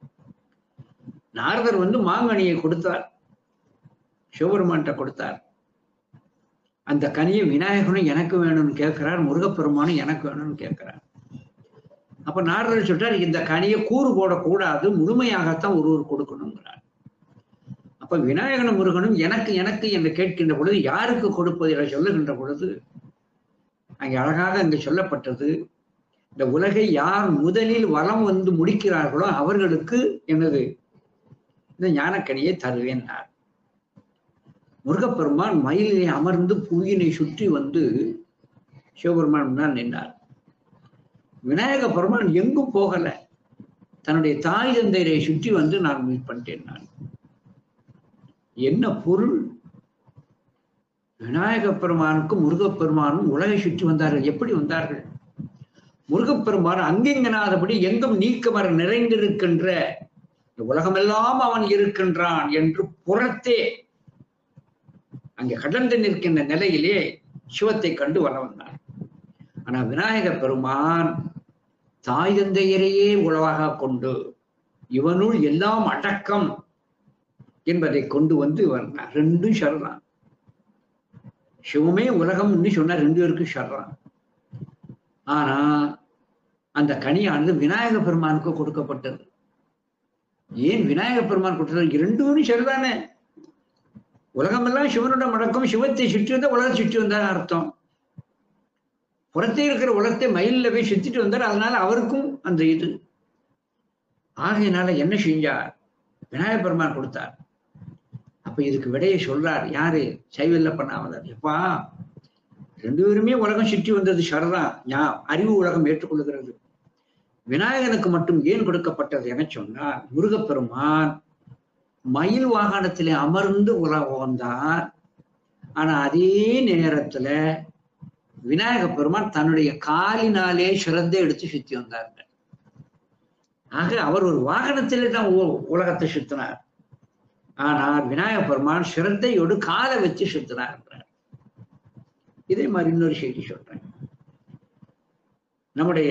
நாரதர் வந்து மாங்கனியை கொடுத்தார், சிவபெருமான்கிட்ட கொடுத்தார். அந்த கனியை விநாயகனும் எனக்கு வேணும்னு கேட்கிறார், முருகப்பெருமானும் எனக்கு வேணும்னு கேட்கிறார். அப்ப நாரதர் சொல்றார், இந்த கனியை கூறு போடக்கூடாது, முழுமையாகத்தான் ஒருவர் கொடுக்கணுங்கிறார். அப்ப விநாயகனும் முருகனும் எனக்கு எனக்கு என்று கேட்கின்ற பொழுது யாருக்கு கொடுப்பது என சொல்லுகின்ற பொழுது அங்கே அழகாக அங்கு சொல்லப்பட்டது, இந்த உலகை யார் முதலில் வலம் வந்து முடிக்கிறார்களோ அவர்களுக்கு எனது இந்த ஞானக்கனியை தருவேன்னார். முருகப்பெருமான் மயிலினை அமர்ந்து புவியினை சுற்றி வந்து சிவபெருமான் முன்னால் நின்றார். விநாயக பெருமான் எங்கும் போகல, தன்னுடைய தாய் தந்தையரை சுற்றி வந்து நான் மீட் பண்ணிட்டேன். நான் என்ன பொருள்? விநாயக பெருமானுக்கும் முருகப்பெருமானும் உலகை சுற்றி வந்தார்கள். எப்படி வந்தார்கள்? முருகப்பெருமான் அங்கெங்கனாதபடி எங்கும் நீக்கமர நிறைந்திருக்கின்ற உலகமெல்லாம் அவன் இருக்கின்றான் என்று புறத்தே அங்கே கடந்து நிற்கின்ற நிலையிலே சிவத்தை கண்டு வர வந்தார். ஆனா விநாயக பெருமான் தாய் தந்தையரையே உலவாக கொண்டு இவனுள் எல்லாம் அடக்கம் என்பதை கொண்டு வந்து வந்தார். ரெண்டும் ஷர்றான். சிவமே உலகம் சொன்னார், ரெண்டு பேருக்கும் ஷர்றான். ஆனா அந்த கனியானது விநாயக பெருமானுக்கு கொடுக்கப்பட்டது. ஏன் விநாயக பெருமான் கொடுத்தது? ரெண்டு பேரும் ஷர்தானே. உலகமெல்லாம் சிவனுடன் அடக்கம், சிவத்தை சுற்றி வந்தா உலகத்தை சுற்றி வந்தார் அர்த்தம். புறத்தே இருக்கிற உலகத்தை மயிலில் போய் சுத்திட்டு வந்தார். அதனால அவருக்கும் அந்த இது. ஆகையினால என்ன செஞ்சார்? விநாயக பெருமான் கொடுத்தார். அப்ப இதுக்கு விடையை சொல்றார் யாரு? சைவல்ல பண்ணாமதார். எப்பா, ரெண்டு பேருமே உலகம் சுற்றி வந்தது ஷர்தான், அறிவு உலகம் ஏற்றுக்கொள்ளுகிறது. விநாயகனுக்கு மட்டும் ஏன் கொடுக்கப்பட்டது என சொன்னார், முருகப்பெருமான் மயில் வாகனத்திலே அமர்ந்து உலகம் வந்தார். ஆனா அதே நேரத்துல விநாயக பெருமான் தன்னுடைய காலினாலே சிறந்தே எடுத்து சுத்தி வந்தார்கள். ஆக அவர் ஒரு வாகனத்திலே தான் உலகத்தை சுத்தினார். ஆனால் விநாயக பெருமான் சிரத்தையோடு காலை வச்சு சுத்தினார். இதே மாதிரி இன்னொரு செய்தி சொல்றேன். நம்முடைய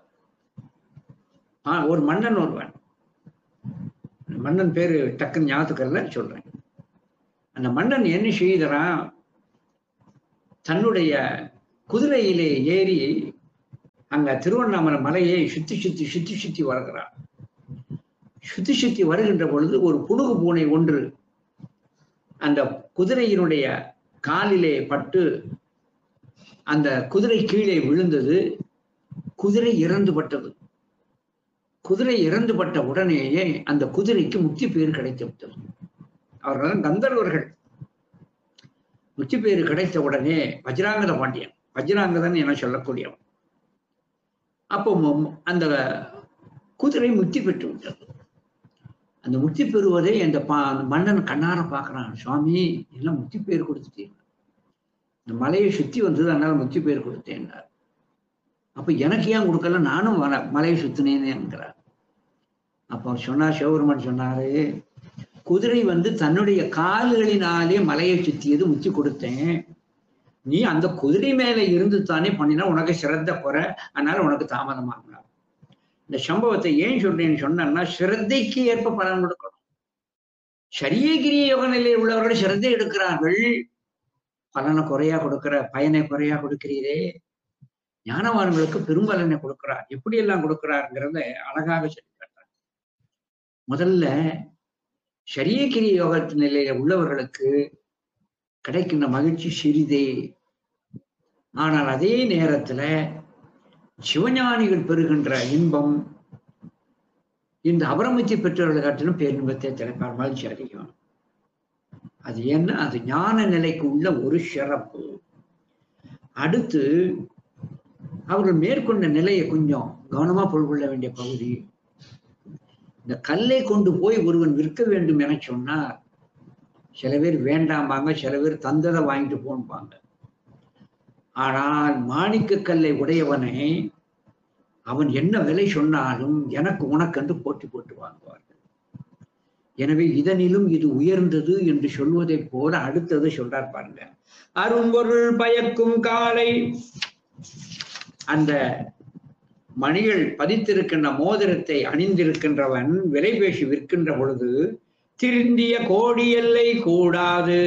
ஒரு மன்னன் ஒருவன், மன்னன் பேரு டக்குன்னு ஞாபகத்துக்கல்ல சொல்றேன். அந்த மன்னன் என்ன செய்கிறான், தன்னுடைய குதிரையிலே ஏறி அங்க திருவண்ணாமலை மலையை சுத்தி சுத்தி சுத்தி சுத்தி வருகிறான். சுத்தி சுத்தி வருகின்ற பொழுது ஒரு புனுகு பூனை ஒன்று அந்த குதிரையினுடைய காலிலே பட்டு அந்த குதிரை கீழே விழுந்தது. குதிரை இறந்து பட்டது. குதிரை இறந்து பட்ட உடனேயே அந்த குதிரைக்கு முக்தி பேர் கிடைத்து விட்டது. அவர்கள் கந்தர்வர்கள். முக்தி பேர் கிடைத்த உடனே வஜ்ராங்கத பாண்டியன், வஜ்ராங்கதன் என சொல்லக்கூடியவன், அப்போ அந்த குதிரை முக்தி பெற்று விட்டது. அந்த முக்தி பெறுவதை அந்த பா மன்னன் கண்ணார பார்க்கிறான். சுவாமி, எல்லாம் முக்தி பேர் கொடுத்துட்டீங்க, இந்த மலையை சுத்தி வந்தது, அதனால முக்தி பேர் கொடுத்தேன்னார். அப்ப எனக்கு ஏன் கொடுக்கல, நானும் மலையை சுத்தினேன்னு என்கிறார். அப்போ சொன்னார், சிவபெருமான் சொன்னாரு, குதிரை வந்து தன்னுடைய கால்களினாலே மலையை சுத்தியது, முத்தி கொடுத்தேன். நீ அந்த குதிரை மேல இருந்து தானே பண்ணினா உனக்கு சிரத்த குறை, அதனால உனக்கு தாமதமாகலாம். இந்த சம்பவத்தை ஏன் சொல்றேன்னு சொன்னா, சிரத்தைக்கு ஏற்ப பலன் கொடுக்கணும். சரியகிரிய யோக நிலையில் உள்ளவர்கள் சிரத்தை எடுக்கிறார்கள், பலனை குறையா கொடுக்கிற, பயனை குறையா கொடுக்கிறீரே. ஞானவான்களுக்கு பெரும்பலனை கொடுக்கிறார். எப்படி எல்லாம் கொடுக்கிறாருங்கிறத அழகாக சொல்லி காட்டார். முதல்ல சரியகிரிய யோக நிலையில உள்ளவர்களுக்கு கிடைக்கின்ற மகிழ்ச்சி சிறிதே. ஆனால் அதே நேரத்துல சிவஞானிகள் பெறுகின்ற இன்பம் இந்த அபரமித்தி பெற்றவர்களை காட்டிலும் பேரின்பத்தை திளைப்பார், மகிழ்ச்சி அதிகம். அது என்ன, அது ஞான நிலைக்கு உள்ள ஒரு சிறப்பு. அடுத்து அவர்கள் மேற்கொண்ட நிலையை கொஞ்சம் கவனமா பொருள்கொள்ள வேண்டிய பகுதி. இந்த கல்லை கொண்டு போய் ஒருவன் விற்க வேண்டும் என சொன்னார், சில பேர் வேண்டாம்பாங்க, சில பேர் தந்ததை வாங்கிட்டு போன்பாங்க. ஆனால் மாணிக்க கல்லை உடையவனை அவன் என்ன விலை சொன்னாலும் எனக்கு உனக்கென்று போட்டி போட்டு வாங்குவார்கள். எனவே இதனிலும் இது உயர்ந்தது என்று சொல்வதை போல அடுத்தது சொல்றார் பாருங்க. அரும்பொருள் பயக்கும் காலை, அந்த மணிகள் பதித்திருக்கின்ற மோதிரத்தை அணிந்திருக்கின்றவன் விலை பேசி விற்கின்ற பொழுது திருந்திய கோடி எல்லை கூடாது.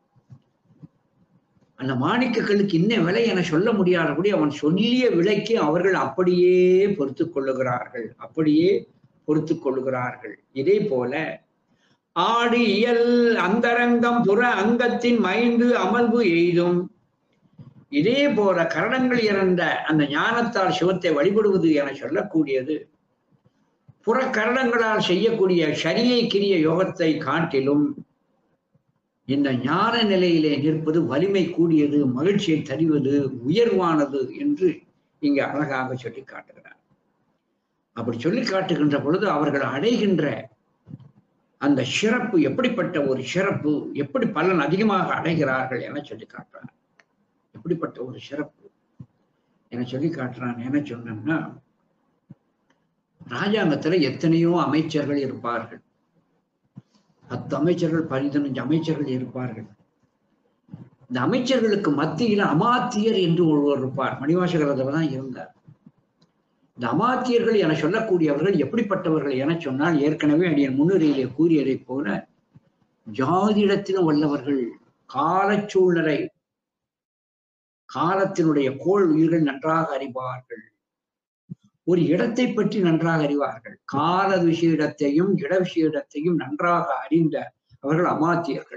அந்த மாணிக்கங்களுக்கு இன்ன விலை என சொல்ல முடியாதபடி அவன் சொல்லிய விலைக்கு அவர்கள் அப்படியே பொறுத்து கொள்ளுகிறார்கள், அப்படியே பொறுத்து கொள்ளுகிறார்கள். இதே போல ஆடு இயல் அந்தரங்கம் புற அங்கத்தின் மைந்து அமல்பு எய்தும். இதே போல கரணங்கள் இறந்த அந்த ஞானத்தால் சிவத்தை வழிபடுவது என சொல்லக்கூடியது புற கரணங்களால் செய்யக்கூடிய சரியை கிரிய யோகத்தை காட்டிலும் இந்த ஞான நிலையிலே நிற்பது வலிமை கூடியது, மகிழ்ச்சியை தருவது, உயர்வானது என்று இங்கு அழகாக சொல்லி காட்டுகிறார். அப்படி சொல்லி காட்டுகின்ற பொழுது அவர்கள் அடைகின்ற அந்த சிறப்பு எப்படிப்பட்ட ஒரு சிறப்பு, எப்படி பலன் அதிகமாக அடைகிறார்கள் என சொல்லி காட்டுறார். எப்படிப்பட்ட ஒரு சிறப்பு என சொல்லி காட்டுறான். என்ன சொன்னோம்னா, ராஜாங்கத்துல எத்தனையோ அமைச்சர்கள் இருப்பார்கள், பத்து அமைச்சர்கள் பதினஞ்சு அமைச்சர்கள் இருப்பார்கள். இந்த அமைச்சர்களுக்கு மத்தியில அமாத்தியர் என்று ஒருவர் இருப்பார். மணிவாசகரத்துல தான் இருந்தார். இந்த அமாத்தியர்கள் என சொல்லக்கூடியவர்கள் எப்படிப்பட்டவர்கள் என சொன்னால், ஏற்கனவே அடியன் முன்னுரையிலே கூறியதை போல ஜாதிடத்திலும் வல்லவர்கள், கால சூழ்நிலை காலத்தினுடைய கோள் உயிர்கள் நன்றாக அறிவார்கள், ஒரு இடத்தை பற்றி நன்றாக அறிவார்கள். கால விஷயத்தையும் இட விஷயத்தையும் நன்றாக அறிந்த அவர்கள் அமாத்தியர்கள்.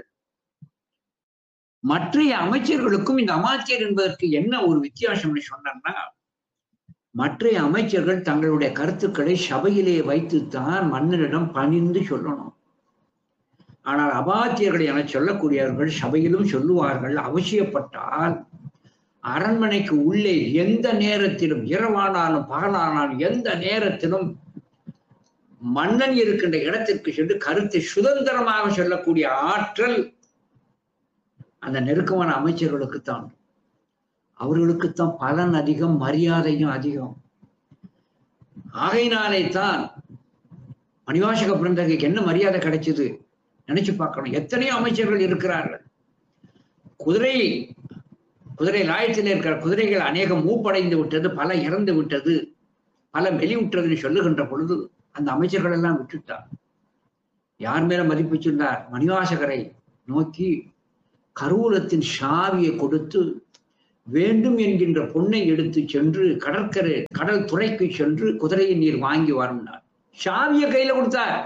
மற்றைய அமைச்சர்களுக்கும் இந்த அமாத்தியர் என்பதற்கு என்ன ஒரு வித்தியாசம்னு சொன்னா, மற்றைய அமைச்சர்கள் தங்களுடைய கருத்துக்களை சபையிலே வைத்துத்தான் மன்னரிடம் பணிந்து சொல்லணும். ஆனால் அமாத்தியர்கள் என சொல்லக்கூடியவர்கள் சபையிலும் சொல்லுவார்கள், அவசியப்பட்டால் அரண்மனைக்கு உள்ளே எந்த நேரத்திலும், இரவானாலும் பகலானாலும் எந்த நேரத்திலும் மன்னன் இருக்கின்ற இடத்திற்கு சென்று கருத்தை சுதந்திரமாக சொல்லக்கூடிய ஆற்றல் அந்த நெருக்கமான அமைச்சர்களுக்குத்தான். அவர்களுக்குத்தான் பலன் அதிகம், மரியாதையும் அதிகம். ஆகையினாலே தான் மணிவாசக பிறந்தகைக்கு என்ன மரியாதை கிடைச்சது நினைச்சு பார்க்கணும். எத்தனையோ அமைச்சர்கள் இருக்கிறார்கள். குதிரை குதிரை லாயத்தில் இருக்கிற குதிரைகள் அநேகம் மூப்படைந்து விட்டது, பல இறந்து விட்டது, பல மெலிவுற்றதுன்னு சொல்லுகின்ற பொழுது அந்த அமைச்சர்கள் எல்லாம் விட்டுட்டார். யார் மேல மதிப்பு சொன்னார்? மணிவாசகரை நோக்கி கருவூலத்தின் சாவியை கொடுத்து வேண்டும் என்கின்ற பொண்ணை எடுத்து சென்று கடற்கரை கடல் துறைக்கு சென்று குதிரையை நீர் வாங்கி வரணும்னார். சாவியை கையில கொடுத்தார்.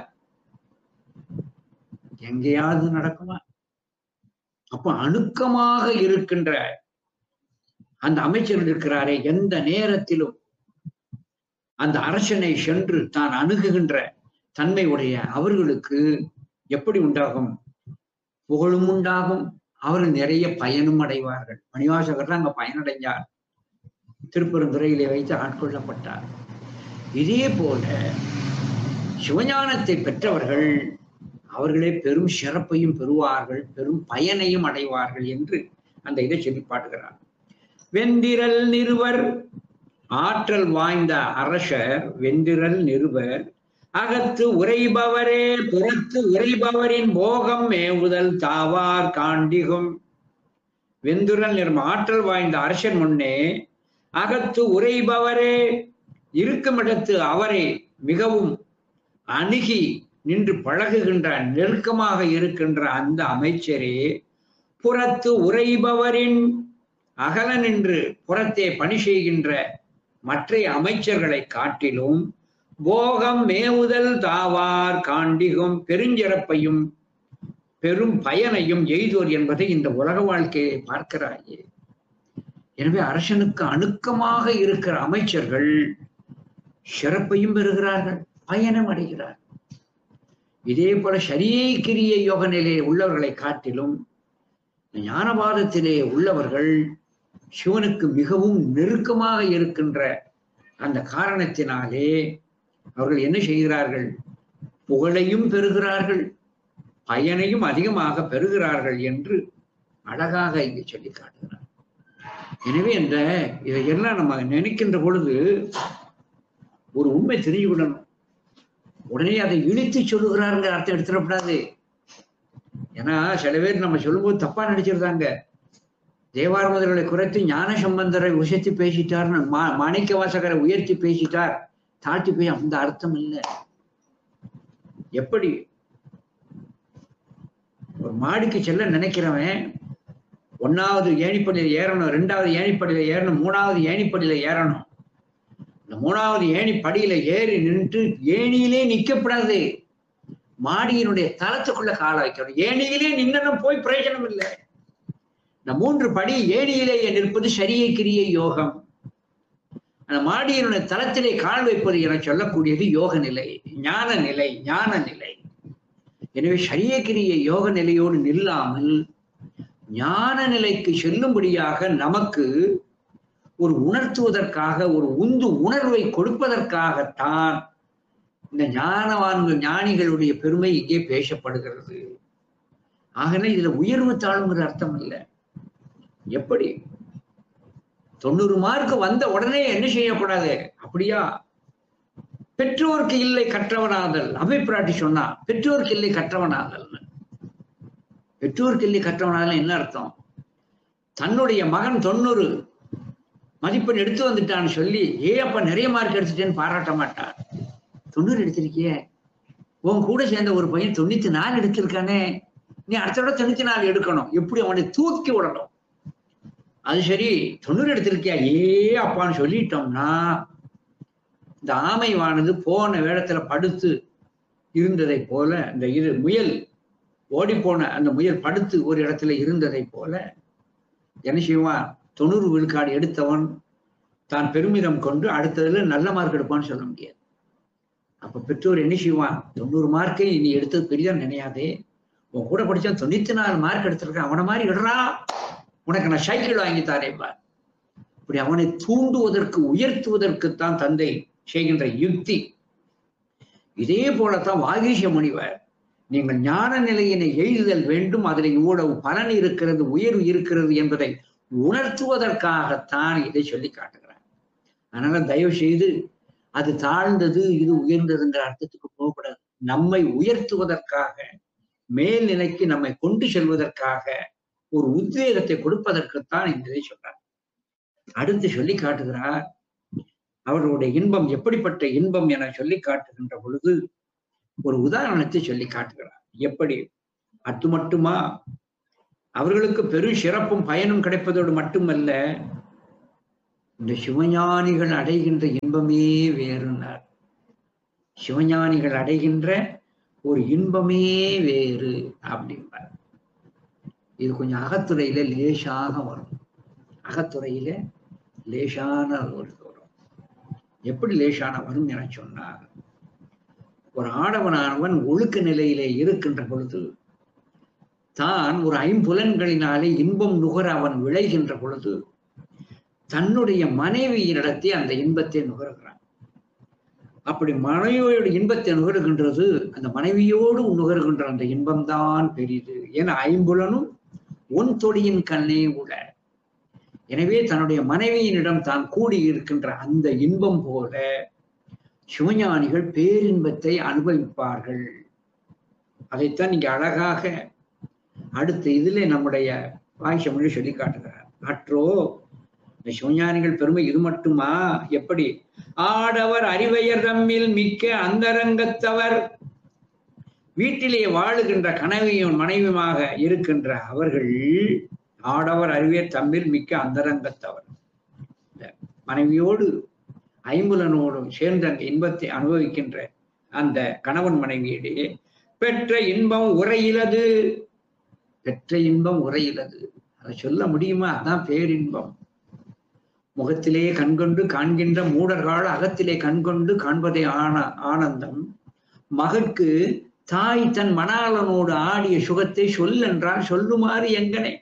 எங்கேயாவது நடக்குமா? அப்ப அணுக்கமாக இருக்கின்ற அந்த அமைச்சர் இருக்கிறாரே, எந்த நேரத்திலும் அந்த அரசனை சென்று தான் அணுகுகின்ற தன்மை உடைய அவர்களுக்கு எப்படி உண்டாகும்? புகழும் உண்டாகும், அவர்கள் நிறைய பயனும் அடைவார்கள். மணிவாசகர் அங்க பயனடைஞ்சார், திருப்பெருந்துறையிலே வைத்து ஆட்கொள்ளப்பட்டார். இதே போல சிவஞானத்தை பெற்றவர்கள் அவர்களே பெரும் சிறப்பையும் பெறுவார்கள், பெரும் பயனையும் அடைவார்கள் என்று அந்த இதை சொல்லி பாடுகிறார். வெந்திரல் நிறுவர் ஆற்றல் வாய்ந்த அரசர் வெந்திரல் நிறுவர் அகத்து உரைபவரே புறத்து உரைபவரின் போகம் மேவுதல் தாவார் காண்டிகும். வெந்துரல் நிறுவ ஆற்றல் வாய்ந்த அரசன் முன்னே அகத்து உரைபவரே இருக்கும் இடத்து அவரை மிகவும் அணுகி நின்று பழகுகின்ற நெருக்கமாக இருக்கின்ற அந்த அமைச்சரே புறத்து உரைபவரின் அகல நின்று புறத்தே பணி செய்கின்ற மற்ற அமைச்சர்களை காட்டிலும் போகம் மேவுதல் தாவார் காண்டிகும் பெருஞ்சிறப்பையும் பெரும் பயனையும் எய்தோர் என்பதை இந்த உலக வாழ்க்கையை பார்க்கிறாயே. எனவே அரசனுக்கு அணுக்கமாக இருக்கிற அமைச்சர்கள் சிறப்பையும் பெறுகிறார்கள், பயனும் அடைகிறார்கள். இதே போல சரியை கிரிய யோக நிலையில் உள்ளவர்களை காட்டிலும் ஞானபாதத்திலே உள்ளவர்கள் சிவனுக்கு மிகவும் நெருக்கமாக இருக்கின்ற அந்த காரணத்தினாலே அவர்கள் என்ன செய்கிறார்கள்? புகழையும் பெறுகிறார்கள், பயனையும் அதிகமாக பெறுகிறார்கள் என்று அழகாக இங்கு சொல்லி காட்டுகிறார். எனவே இந்த இதையெல்லாம் நம்ம நினைக்கின்ற பொழுது ஒரு உண்மை தெரிஞ்சுவிடணும். உடனே அதை இழுத்து சொல்லுகிறாருங்கிற அர்த்தம் எடுத்துடக்கூடாது. ஏன்னா சில பேர் நம்ம சொல்லும்போது தப்பா நினைச்சிருந்தாங்க. தேவாரமுதல்களை குறைத்து ஞான சம்பந்தரை உசைத்து பேசிட்டார், மா மாணிக்க வாசகரை உயர்த்தி பேசிட்டார், தாழ்த்தி போய் அந்த அர்த்தம் இல்லை. எப்படி ஒரு மாடிக்கு செல்ல நினைக்கிறவன் ஒன்னாவது ஏணிப்படியில ஏறணும், ரெண்டாவது ஏணிப்படியில ஏறணும், மூணாவது ஏணிப்படியில ஏறணும். இந்த மூணாவது ஏணி படியில ஏறி நின்று ஏணியிலே நிக்கப்படாது, மாடியினுடைய தளத்துக்குள்ள கால வைக்கணும். ஏணியிலே நின்னனும் போய் பிரயோஜனம் இல்லை. இந்த மூன்று படி ஏணியிலேயே நிற்பது சரியை கிரிய யோகம். அந்த மாடியினுடைய தளத்திலே கால் வைப்பது என சொல்லக்கூடியது யோக நிலை, ஞான நிலை, ஞான நிலை. எனவே சரியை கிரிய யோக நிலையோடு நில்லாமல் ஞான நிலைக்கு செல்லும்படியாக நமக்கு ஒரு உணர்த்துவதற்காக, ஒரு உந்து உணர்வை கொடுப்பதற்காகத்தான் இந்த ஞானவான்கள் ஞானிகளுடைய பெருமை இங்கே பேசப்படுகிறது. ஆகவே இதுல உயர்வு தாழ்வுங்கிற அர்த்தம் இல்லை. எப்படி தொண்ணூறு மார்க் வந்த உடனே என்ன செய்யக்கூடாது? அப்படியா? பெற்றோருக்கு இல்லை கற்றவனாதல். அபிப்பிராட்டி சொன்னா பெற்றோருக்கு இல்லை கற்றவனாதல். பெற்றோருக்கு இல்லை கற்றவனாதல் என்ன அர்த்தம்? தன்னுடைய மகன் தொண்ணூறு மதிப்பெண் எடுத்து வந்துட்டான்னு சொல்லி, ஏ அப்ப நிறைய மார்க் எடுத்துட்டேன்னு பாராட்ட மாட்டார். தொண்ணூறு எடுத்திருக்கிய, உன் கூட சேர்ந்த ஒரு பையன் தொண்ணூத்தி நாலு எடுத்திருக்கானே, நீ அடுத்த விட தொண்ணூத்தி நாலு எடுக்கணும். எப்படி அவனை தூக்கி விடணும். அது சரி, தொண்ணூறு எடுத்திருக்கியா, ஏ அப்பான்னு சொல்லிட்டோம்னா இந்த ஆமைவானது போன வேடத்துல படுத்து இருந்ததை போல, இந்த இரு முயல் ஓடி போன அந்த முயல் படுத்து ஒரு இடத்துல இருந்ததை போல என்ன செய்வான்? தொண்ணூறு விழுக்காடு எடுத்தவன் தான் பெருமிதம் கொண்டு அடுத்ததுல நல்ல மார்க் எடுப்பான்னு சொல்ல முடியாது. அப்ப பெற்றோர் என்ன செய்வான்? தொண்ணூறு மார்க்கை நீ எடுத்தது பெரிதா நினையாதே, உன் கூட படிச்சான் தொண்ணூத்தி நாலு மார்க் எடுத்திருக்கான், அவனை மாதிரி இடறா, உனக்கு நான் சைக்கிள் வாங்கி தாரேன்பார். இப்படி அவனை தூண்டுவதற்கு, உயர்த்துவதற்குத்தான் தந்தை செய்கின்ற யுக்தி. இதே போலத்தான் வாகீச முனிவர், நீங்கள் ஞான நிலையினை எய்துதல் வேண்டும், அதில் இவ்வளவு பலன் இருக்கிறது, உயர்வு இருக்கிறது என்பதை உணர்த்துவதற்காகத்தான் இதை சொல்லி காட்டுகிறார். அதனால தயவு செய்து அது தாழ்ந்தது இது உயர்ந்ததுங்கிற அர்த்தத்துக்கு போகக்கூடாது. நம்மை உயர்த்துவதற்காக, மேல்நிலைக்கு நம்மை கொண்டு செல்வதற்காக, ஒரு உத்வேகத்தை கொடுப்பதற்குத்தான் இந்த இதை சொல்றார். அடுத்து சொல்லி காட்டுகிறார் அவர்களுடைய இன்பம் எப்படிப்பட்ட இன்பம் என சொல்லி காட்டுகின்ற பொழுது ஒரு உதாரணத்தை சொல்லி காட்டுகிறார். எப்படி அது மட்டுமா, அவர்களுக்கு பெரும் சிறப்பும் பயனும் கிடைப்பதோடு மட்டுமல்ல, இந்த சிவஞானிகள் அடைகின்ற இன்பமே வேறுனார். சிவஞானிகள் அடைகின்ற ஒரு இன்பமே வேறு அப்படின்பார். இது கொஞ்சம் அகத்துறையில லேசாக வரும். அகத்துறையில லேசான ஒரு வரும். எப்படி லேசான வரும் என சொன்னார், ஒரு ஆடவனானவன் ஒழுக்க நிலையிலே இருக்கின்ற பொழுது, தான் ஒரு ஐம்புலன்களினாலே இன்பம் நுகர அவன் விளைகின்ற பொழுது, தன்னுடைய மனைவியினிடத்தை அந்த இன்பத்தை நுகர்கிறான். அப்படி மனைவியோடு இன்பத்தை நுகர்கின்றது, அந்த மனைவியோடு நுகர்கின்ற அந்த இன்பம்தான் பெரிது. ஏன்னா ஐம்புலனும் ஒன் தொடியின் கண்ணே உட. எனவே தன்னுடைய மனைவியினிடம் தான் கூடி இருக்கின்ற அந்த இன்பம் போல சிவஞானிகள் பேரின்பத்தை அனுபவிப்பார்கள். அதைத்தான் நீங்க அழகாக அடுத்த இதுல நம்முடைய வாய்ச்சமொழி சொல்லி காட்டுகிறார். அற்றோ இந்த சிவஞானிகள் பெருமை இது மட்டுமா? எப்படி? ஆடவர் அறிவையர் தம்மில் மிக்க அந்தரங்கத்தவர், வீட்டிலே வாழுகின்ற கனவியும் மனைவியுமாக இருக்கின்ற அவர்கள், ஆடவர் அறிவையர் தம்மில் மிக்க அந்தரங்கத்தவர், மனைவியோடு ஐம்புலனோடு சேர்ந்து அந்த இன்பத்தை அனுபவிக்கின்ற அந்த கணவன் மனைவியிடையே பெற்ற இன்பம் உரையிலது. பெற்ற இன்பம் உரையிலது, அதை சொல்ல முடியுமா? அதான் பேரின்பம். முகத்திலே கண்கொண்டு காண்கின்ற மூடர்கள் அகத்திலே கண்கொண்டு காண்பதே ஆன ஆனந்தம். மகற்கு தாய் தன் மணாளனோடு ஆடிய சுகத்தை சொல்லென்றால் சொல்லுமாறு எங்கனே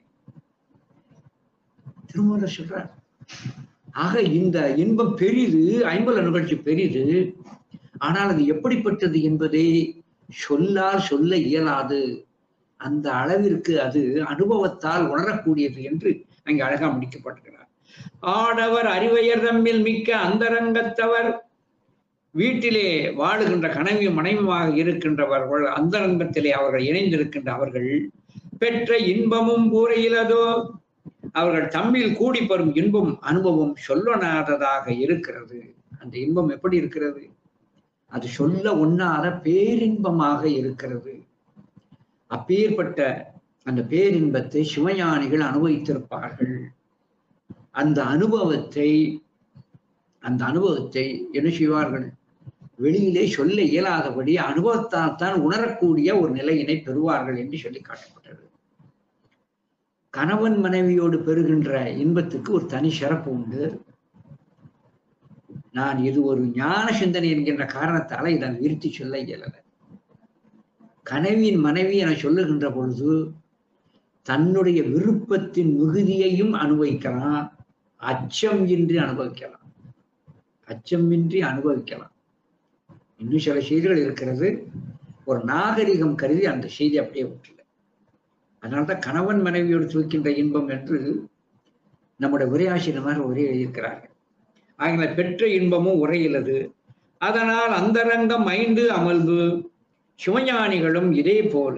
திருமூலர் சொல்றார். ஆக இந்த இன்பம் பெரிது, ஐம்புல நிகழ்ச்சி பெரிது. ஆனால் அது எப்படிப்பட்டது என்பதை சொல்லால் சொல்ல இயலாது. அந்த அளவிற்கு அது அனுபவத்தால் உணரக்கூடியது என்று அங்கே அழகா முடிக்கப்பட்டிருக்கிறார். ஆடவர் அறிவையர் தம்மில் மிக்க அந்தரங்கத்தவர், வீட்டிலே வாழுகின்ற கனவியும் மனைவியுமாக இருக்கின்றவர்கள், அந்தரங்கத்திலே அவர்கள் இணைந்திருக்கின்ற அவர்கள், பெற்ற இன்பமும் கூரையிலதோ, அவர்கள் தம்மில் கூடி பெறும் இன்பம் அனுபவம் சொல்லனாததாக இருக்கிறது. அந்த இன்பம் எப்படி இருக்கிறது? அது சொல்ல ஒண்ணாத பேரின்பமாக இருக்கிறது. அப்பேற்பட்ட அந்த பேரின்பத்தை சிவஞானிகள் அனுபவித்திருப்பார்கள். அந்த அனுபவத்தை அந்த அனுபவத்தை என்ன செய்வார்கள்? வெளியிலே சொல்ல இயலாதபடி அனுபவத்தால் தான் உணரக்கூடிய ஒரு நிலையினை பெறுவார்கள் என்று சொல்லி காட்டப்பட்டது. கணவன் மனைவியோடு பெறுகின்ற இன்பத்துக்கு ஒரு தனி சிறப்பு உண்டு. நான் இது ஒரு ஞான சிந்தனை என்கின்ற காரணத்தால இதை விருத்தி சொல்ல இயலல. கனவியின் மனைவி என சொல்லுகின்ற பொழுது தன்னுடைய விருப்பத்தின் மிகுதியையும் அனுபவிக்கலாம், அச்சம் இன்றி அனுபவிக்கலாம், அச்சமின்றி அனுபவிக்கலாம். இன்னும் சில செய்திகள் இருக்கிறது, ஒரு நாகரிகம் கருதி அந்த செய்தி அப்படியே விட்டுல. அதனால்தான் கணவன் மனைவியோடு துவைக்கின்ற இன்பம் என்று நம்முடைய உரையாசிரியர் உரை எழுதியிருக்கிறார்கள். ஆகிய பெற்ற இன்பமும் உரையிலது. அதனால் அந்தரங்கம் ஐந்து அமல்வு. சிவஞானிகளும் இதே போல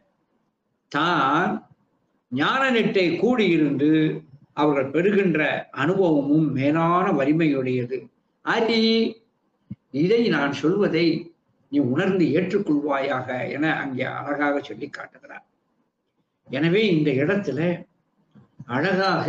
தான் ஞான நெட்டை கூடியிருந்து அவர்கள் பெறுகின்ற அனுபவமும் மேலான வலிமையுடையது. அரி, இதை நான் சொல்வதை நீ உணர்ந்து ஏற்றுக்கொள்வாயாக என அங்கே அழகாக சொல்லி காட்டுகிறார். எனவே இந்த இடத்துல அழகாக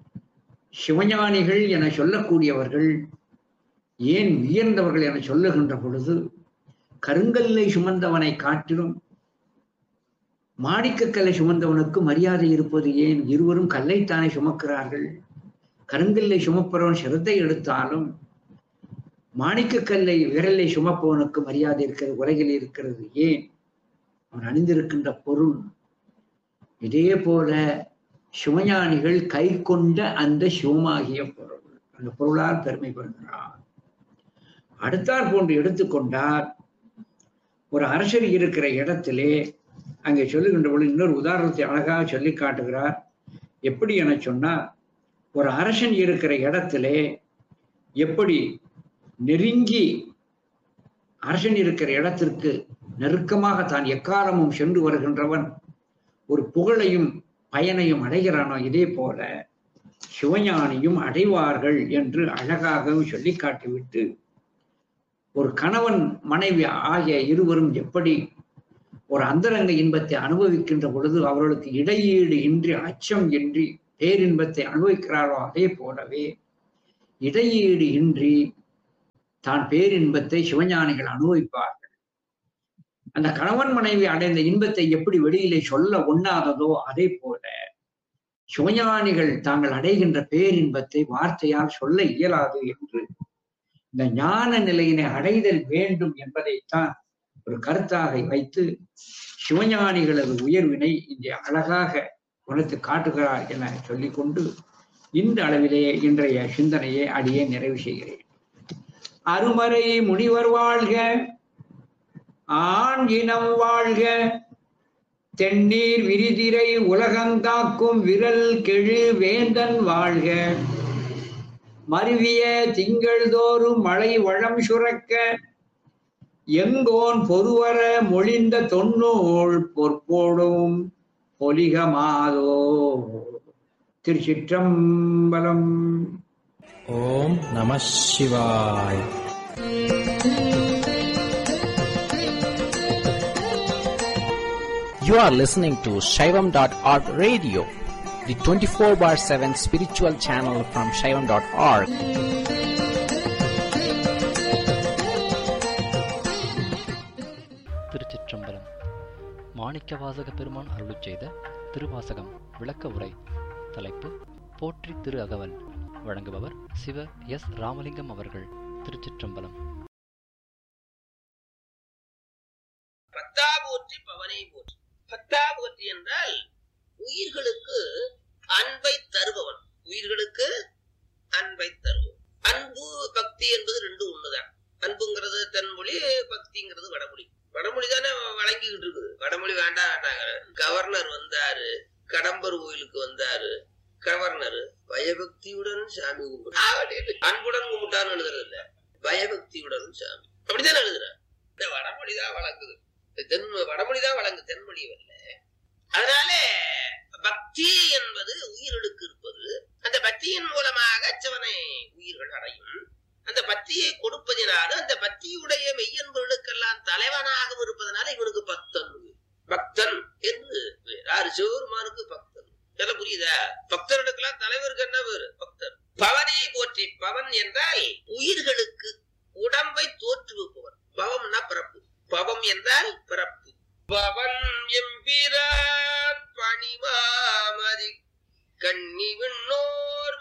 சிவஞானிகள் என சொல்லக்கூடியவர்கள் ஏன் உயர்ந்தவர்கள் என சொல்லுகின்ற பொழுது, கருங்கல்லை சுமந்தவனை காட்டிலும் மாணிக்கக்கல்லை சுமந்தவனுக்கு மரியாதை இருப்பது ஏன்? இருவரும் கல்லைத்தானே சுமக்கிறார்கள். கருங்கல்லை சுமப்பவன் சிரத்தை எடுத்தாலும் மாணிக்கக்கல்லை விரலை சுமப்பவனுக்கு மரியாதை இருக்கிறது, உலகில் இருக்கிறது. ஏன்? அவன் அணிந்திருக்கின்ற பொருள். இதே போல சிவஞானிகள் கை கொண்ட அந்த சிவமாகிய பொருள், அந்த பொருளால் பெருமை பெறுகிறார். அடுத்தாற் போன்று எடுத்துக்கொண்டால், ஒரு அரசர் இருக்கிற இடத்திலே அங்கே சொல்லுகின்ற பொழுது இன்னொரு உதாரணத்தை அழகாக சொல்லி காட்டுகிறார். எப்படி என சொன்னால், ஒரு அரசன் இருக்கிற இடத்திலே எப்படி நெருங்கி அரசன் இருக்கிற இடத்திற்கு நெருக்கமாக தான் எக்காலமும் சென்று வருகின்றவன் ஒரு புகழையும் பயனையும் அடைகிறானோ, இதே போல சிவஞானியும் அடைவார்கள் என்று அழகாகவும் சொல்லி காட்டிவிட்டு, ஒரு கணவன் மனைவி ஆகிய இருவரும் எப்படி ஒரு அந்தரங்க இன்பத்தை அனுபவிக்கின்ற பொழுது அவர்களுக்கு இடையீடு இன்றி அச்சம் இன்றி பேரின்பத்தை அனுபவிக்கிறாரோ அதே போலவே இடையீடு இன்றி தான் பேரின்பத்தை சிவஞானிகள் அனுபவிப்பார்கள். அந்த கணவன் மனைவி அடைந்த இன்பத்தை எப்படி வெளியிலே சொல்ல ஒண்ணாததோ அதே போல சிவஞானிகள் தாங்கள் அடைகின்ற பேரின்பத்தை வார்த்தையால் சொல்ல இயலாது என்று இந்த ஞான நிலையினை அடைதல் வேண்டும் என்பதைத்தான் ஒரு கருத்தாக வைத்து சிவஞானிகளது உயர்வினை இங்கே அழகாக உணர்த்து காட்டுகிறார் என சொல்லிக்கொண்டு இந்த அளவிலே இன்றைய சிந்தனையை அடியே நிறைவு செய்கிறேன். அருமறை முனிவர் வாழ்க, ஆண் இனம் வாழ்க, தென்னீர் விரிதிரை உலகங்காக்கும் விரல் கெழு வேந்தன் வாழ்க, மருவிய திங்கள் தோறும் மழை வளம் சுரக்க, எங்கோன் பொறுவர மொழிந்த தொன்னூல் பொற்போடும் பொலிகமாதோ. திருச்சிற்றம்பலம். ஓம் நம சிவாய். You are listening to Shaivam dot org radio, the twenty-four bar seven spiritual channel from Shaivam dot org. திருச்சிற்றம்பலம். மாணிக்கவாசக பெருமான் அருளிச் செய்த திருவாசகம் விளக்க உரை. தலைப்பு போற்றி திரு அகவல். வழங்குபவர் சிவ எஸ் ராமலிங்கம் அவர்கள். திருச்சிற்றம்பலம். பத்தா போற்றி பவனை போற்றி. பத்தா போற்றி என்றால் உயிர்களுக்கு அன்பை தருபவன், உயிர்களுக்கு அன்பை தருபவன். அன்பு பக்தி என்பது ரெண்டு ஒண்ணுதான். அன்புங்கிறது தென்மொழி, பக்திங்கிறது வடமொழி. வடமொழி தானே வழங்கிக்கிட்டு இருக்குது. வடமொழி வேண்டாம் வேண்டாங்க. கவர்னர் வந்தாரு, கடம்பர் கோயிலுக்கு வந்தாரு. கவர்னர் பயபக்தியுடன் சாமி கும்பிட்டு அன்புடன் கும்பிட்டான்னு எழுதுறது இல்ல, பயபக்தியுடன் சாமி அப்படித்தானே எழுதுறாரு. இந்த வடமொழிதான் வழங்குது, தென் வடமொழிதான் வழங்கு, தென்மொழி வரல. அதனால பக்தி என்பது உயிர்களுக்கு இருப்பது. அந்த பக்தியின் மூலமாக சிவனை உயிர்கள் அடையும். அந்த பக்தியை கொடுப்பதினாலும் அந்த பக்தியுடைய மெய்யன்பர்களுக்கெல்லாம் தலைவனாகவும் இருப்பதனால இவனுக்கு பக்தன். பக்தன் என்று யாரு? சிவபெருமானுக்கு பக்தன். எல்லாம் புரியுதா? பக்தர்களுக்கெல்லாம் தலைவருக்கு என்ன பேரு? பக்தர். பவனை போற்றி. பவன் என்றால் உயிர்களுக்கு உடம்பை தோற்றுவிப்பவன். பவம்னா பிறப்பு. பவம் என்றால் பிறப்பு. பவன் எம்பிரான் பணிமாமதி கண்ணி விண்ணோர்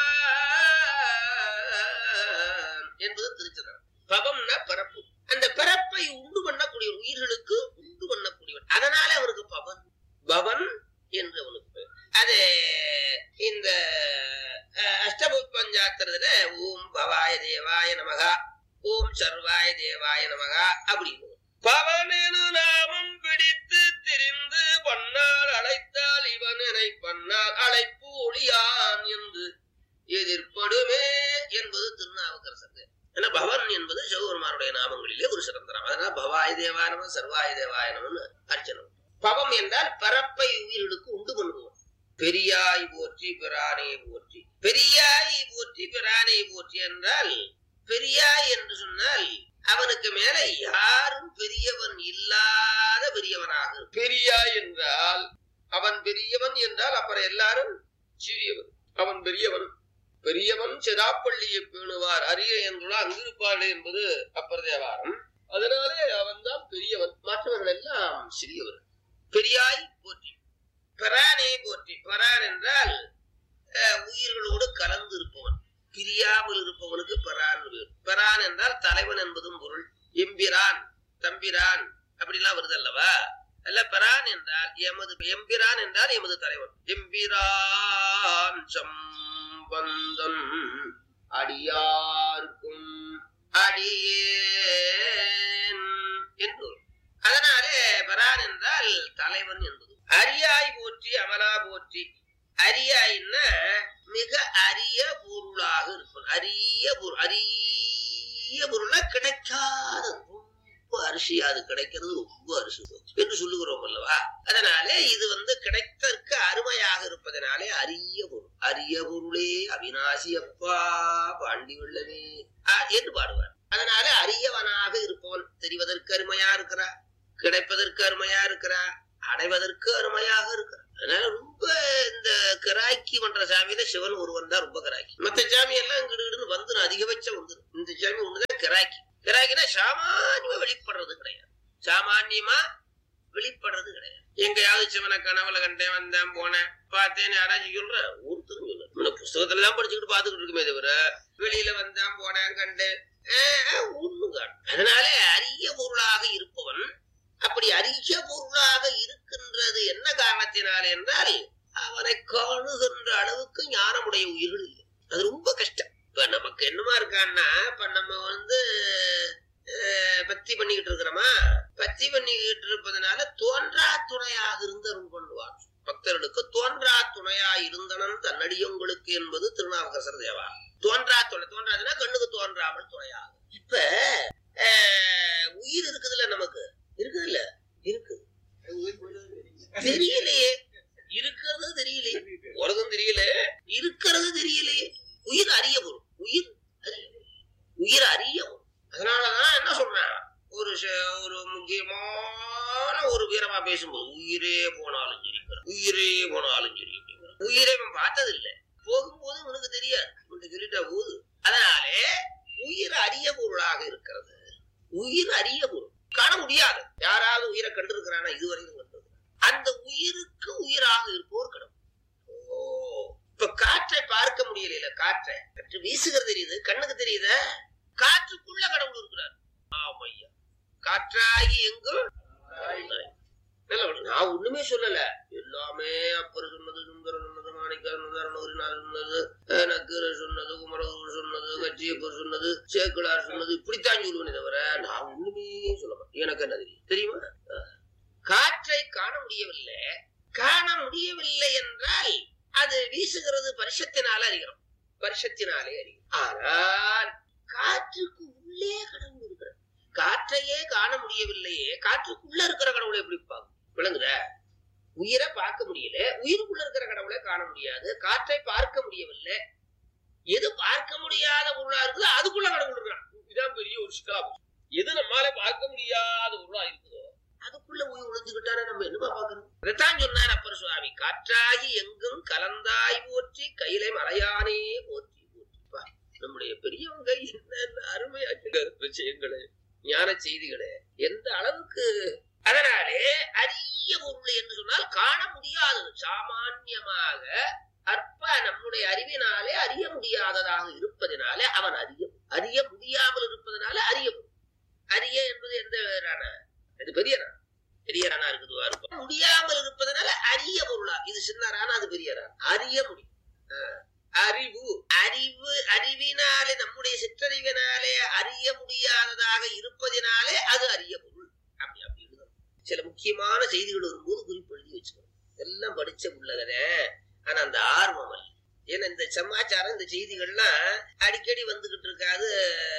விருமான் என்பது திருச்சிதம். பவம்னா பிறப்பு. அந்த பிறப்பை உண்டு பண்ணக்கூடியவன், உயிர்களுக்கு உண்டு பண்ணக்கூடியவன். அதனால அவருக்கு பவன், பவன் என்று அவனுக்கு. அது இந்த அஷ்டபுத் பஞ்சாத்திரத்துல ஓம் பவாய தேவாய நமகா, ஓம் சர்வாய தேவாய நமகா அப்படின்னு பவனெனு நாமம் பிடித்து திரிந்து பண்ணால் அழைத்தால் இவனை பண்ணால் அழைப்பு ஒளியான் என்று எதிர்ப்படுமே என்பது திருநாவுக்கரசர். ஏன்னா பவன் என்பது சிவபெருமானுடைய நாமங்களிலே ஒரு சிறந்தனம். அதனால பவாய தேவாயனம் சர்வாய தேவாயனம்னு அர்ச்சனம். பவம் என்றால் பரப்பை உயிர்களுக்கு உண்டு பண்ணுவோம். பெரியாய் போற்றி பிரானை போற்றி. பெரியாய் போற்றி பிரானை போற்றி என்றால், பெரியாய் என்று சொன்னால் அவனுக்கு மேல யாரும் பெரியவன் இல்லாத பெரியவனாக. பெரியாய் என்றால் அவன் பெரியவன் என்றால் அப்புறம் எல்லாரும் சிறியவன். அவன் பெரியவன். பெரியவன் சிராப்பள்ளியை பேணுவார் அரிய என்றுள்ள அங்கிருப்பாள் என்பது அப்பர் தேவாரம். அதனாலே அவன் தான் பெரியவன், மற்றவர்கள் எல்லாம் சிறியவர். பெரியாய் போற்றி. பெறானே போற்றி. பெறான் என்றால் உயிர்களோடு கலந்து இருப்பவன், பிரியாமல் இருப்பவனுக்கு பெறான். பெறான் என்றால் தலைவன் என்பதும் பொருள். எம்பிரான், தம்பிரான் அப்படிலாம் வருது அல்லவா? அல்ல, பெறான் என்றால் எமது, எம்பிரான் என்றால் எமது தலைவன். எம்பிரான் சம்பந்தன் அடியார்க்கும் அடியேன் என்று. அதனாலே பெறான் என்றால் தலைவன் என்பது. அரியாய் போற்றி அமலா போற்றி. அரியாயின்னா மிக அரிய பொருளாக இருப்பது. அரிய பொருள், அரிய பொருளா கிடைக்காது. ரொம்ப அரிசி, அது கிடைக்கிறது ரொம்ப அரிசி என்று சொல்லுகிறோம் அல்லவா? அதனாலே இது வந்து கிடைத்தற்கு அருமையாக இருப்பதனாலே அரிய பொருள். அரிய பொருளே அவிநாசி அப்பா பாண்டி வெள்ளமே என்று பாடுவார். அதனால அரியவனாக இருப்பவன் தெரிவதற்கு அருமையா இருக்கிறார். கிடைப்பதற்கு அருமையா இருக்கிறா, அடைவதற்கு அருமையாக இருக்கிறா. அதனால ரொம்ப இந்த கிராக்கி பண்ற சாமியில சிவன் ஒருவன் தான் ரொம்ப கிராக்கி. மத்த சாமி எல்லாம் இங்கிட்டு வந்துடும், அதிகபட்சம் வந்துடும். இந்த சாமி ஒண்ணுதான் கிராக்கி. கிராக்கினா சாமானியமா வெளிப்படுறது கிடையாது, சாமானியமா வெளிப்படுறது கிடையாது. எங்கயாவது சிவனை கனவுல கண்டேன், வந்தேன், போனேன், பார்த்தேன்னு யாராச்சும் சொல்ற ஒருத்தரும் சொல்ல. புஸ்தகத்துலதான் படிச்சுக்கிட்டு பாத்துக்கிட்டு இருக்குமே தவிர வெளியில வந்தேன், போனேன், கண்டேன் ஒண்ணும் காணும். அதனால அரிய பொருளாக இருப்பவன் அப்படி அரிய பொருளாக இருக்கின்றது என்ன காரணத்தினாலே என்றால் அவனை காணுகின்ற அளவுக்கு ஞானமுடைய உயிர்கள் இல்லை. அது ரொம்ப கஷ்டம். இப்ப நமக்கு என்னமா இருக்கான்னா, இப்ப நம்ம வந்து பக்தி பண்ணிக்கிட்டு இருக்கிறோமா, பக்தி பண்ணிக்கிட்டு இருப்பதனால தோன்றா துணையாக இருந்து அருள் பண்ணுவார். பக்தர்களுக்கு தோன்றா துணையா இருந்தனன் தன்னடியவங்களுக்கு என்பது திருநாவுக்கரசர் தேவா. தோன்றா துணை, தோன்றாதுன்னா கண்ணுக்கு தோன்றாமல் துணையாகும். இப்ப உயிர் இருக்குதுல்ல, நமக்கு இருக்குதுல்ல, இருக்குது தெரியலையே, இருக்கிறது தெரியலையே, உலகம் தெரியல, இருக்கிறது தெரியலையே. உயிர் அறிய பொருள், உயிர் உயிர் அறிய பொருள். அதனாலதான் என்ன சொல்றேன், ஒரு ஒரு முக்கியமான ஒரு வீரமா பேசும்போது உயிரே போனாலும் சரி, உயிரே போனாலும் சரி, உயிரை பார்த்தது இல்லை, போகும்போது உனக்கு தெரியாது சொல்லிட்டா போது. அதனாலே உயிர் அரிய பொருளாக இருக்கிறது. உயிர் அரிய பொருள் காண முடியாது. யாராவது உயிரை கண்டிருக்கிறானா? இதுவரைக்கும் கண்டிருக்கிறான். அந்த உயிருக்கு உயிராக இருப்போர் கடவுள். ஓ, இப்ப காற்றை பார்க்க முடியல, காற்றை காற்று வீசுகிறது தெரியுது, கண்ணுக்கு தெரியுத, காற்றுக்குள்ள கடவுள் இருக்கிறார். ஆமையா, காற்றாகி எங்கும் நான் ஒண்ணுமே சொல்லல, எல்லாமே அப்பர் சொன்னது, சுந்தரம் சொன்னது, மாணிக்கர் சொன்னது, நக்கீரர் சொன்னது, குமரகுரு சொன்னது, கச்சியப்பர் சொன்னது, சேக்கிழார் சொன்னது, இப்படித்தான் சொல்லுவேனே தவிர நான் ஒண்ணுமே சொல்ல மாட்டேன். எனக்கு என்ன தெரியும் தெரியுமா? காற்றை காண முடியவில்லை. காண முடியவில்லை என்றால் அது வீசுகிறது பரிசத்தினால அறிகிறோம், பரிசத்தினாலே அறிகிறோம். ஆனால் காற்றுக்கு உள்ளே கடவுள் இருக்கிறார். காற்றையே காண முடியவில்லையே, காற்றுக்குள்ள இருக்கிற கடவுளை எப்படி பார்க்க விளங்குத? உயிரை பார்க்க முடியல, உயிருக்குள்ள இருக்கிற கடவுளை காண முடியாது. காற்றை பார்க்க முடியவில்லை, எது பார்க்க முடியாத பொருளா இருக்குதோ அதுக்குள்ள கடவுள் இருக்கிறான். இதுதான் பெரிய ஒரு சிக்கலா. எது நம்மால பார்க்க முடியாத பொருளா இருக்குதோ அதுக்குள்ள உயிர் ஒளிஞ்சுக்கிட்டானே நம்ம என்னமா பாக்கணும்? இதைத்தான் சொன்னார் அப்பர் சுவாமி, காற்றாகி எங்கும் கலந்தாய் போற்றி கையிலை மலையானே போற்றி போற்றிப்பா. நம்முடைய பெரியவங்க என்ன அருமையா விஷயங்களே, ஞான செய்திகளே, எந்த அளவுக்கு. அதனாலே அரிய பொருள் என்று சொன்னால் காண முடியாதது, சாமான்யமாக அற்ப நம்முடைய அறிவினாலே அறிய முடியாததாக இருப்பதனாலே அவன் அறிய, அறிய முடியாமல் இருப்பதனால அறிய. அறிய என்பது எந்த ரானா? இது பெரிய ரானா, பெரிய ரானா இருக்குதுவா இருக்கும். முடியாமல் இருப்பதனால அரிய பொருளா, இது சின்ன ரானா, அது பெரிய ரானா. அறிய முடியும். அறிவு, அறிவு அறிவினாலே நம்முடைய சிற்றறிவினாலே அறிய முடியாததாக இருப்பதினாலே அது அரிய பொருள். அப்படி அப்படி எழுதணும். சில முக்கியமான செய்திகள் வரும்போது குறிப்பு எழுதி வச்சுக்கணும். எல்லாம் படிச்ச உள்ளதே, ஆனா அந்த ஆர்வம் அல்ல. ஏன்னா இந்த சமாச்சாரம், இந்த செய்திகள்லாம் அடிக்கடி வந்துகிட்டு இருக்காது.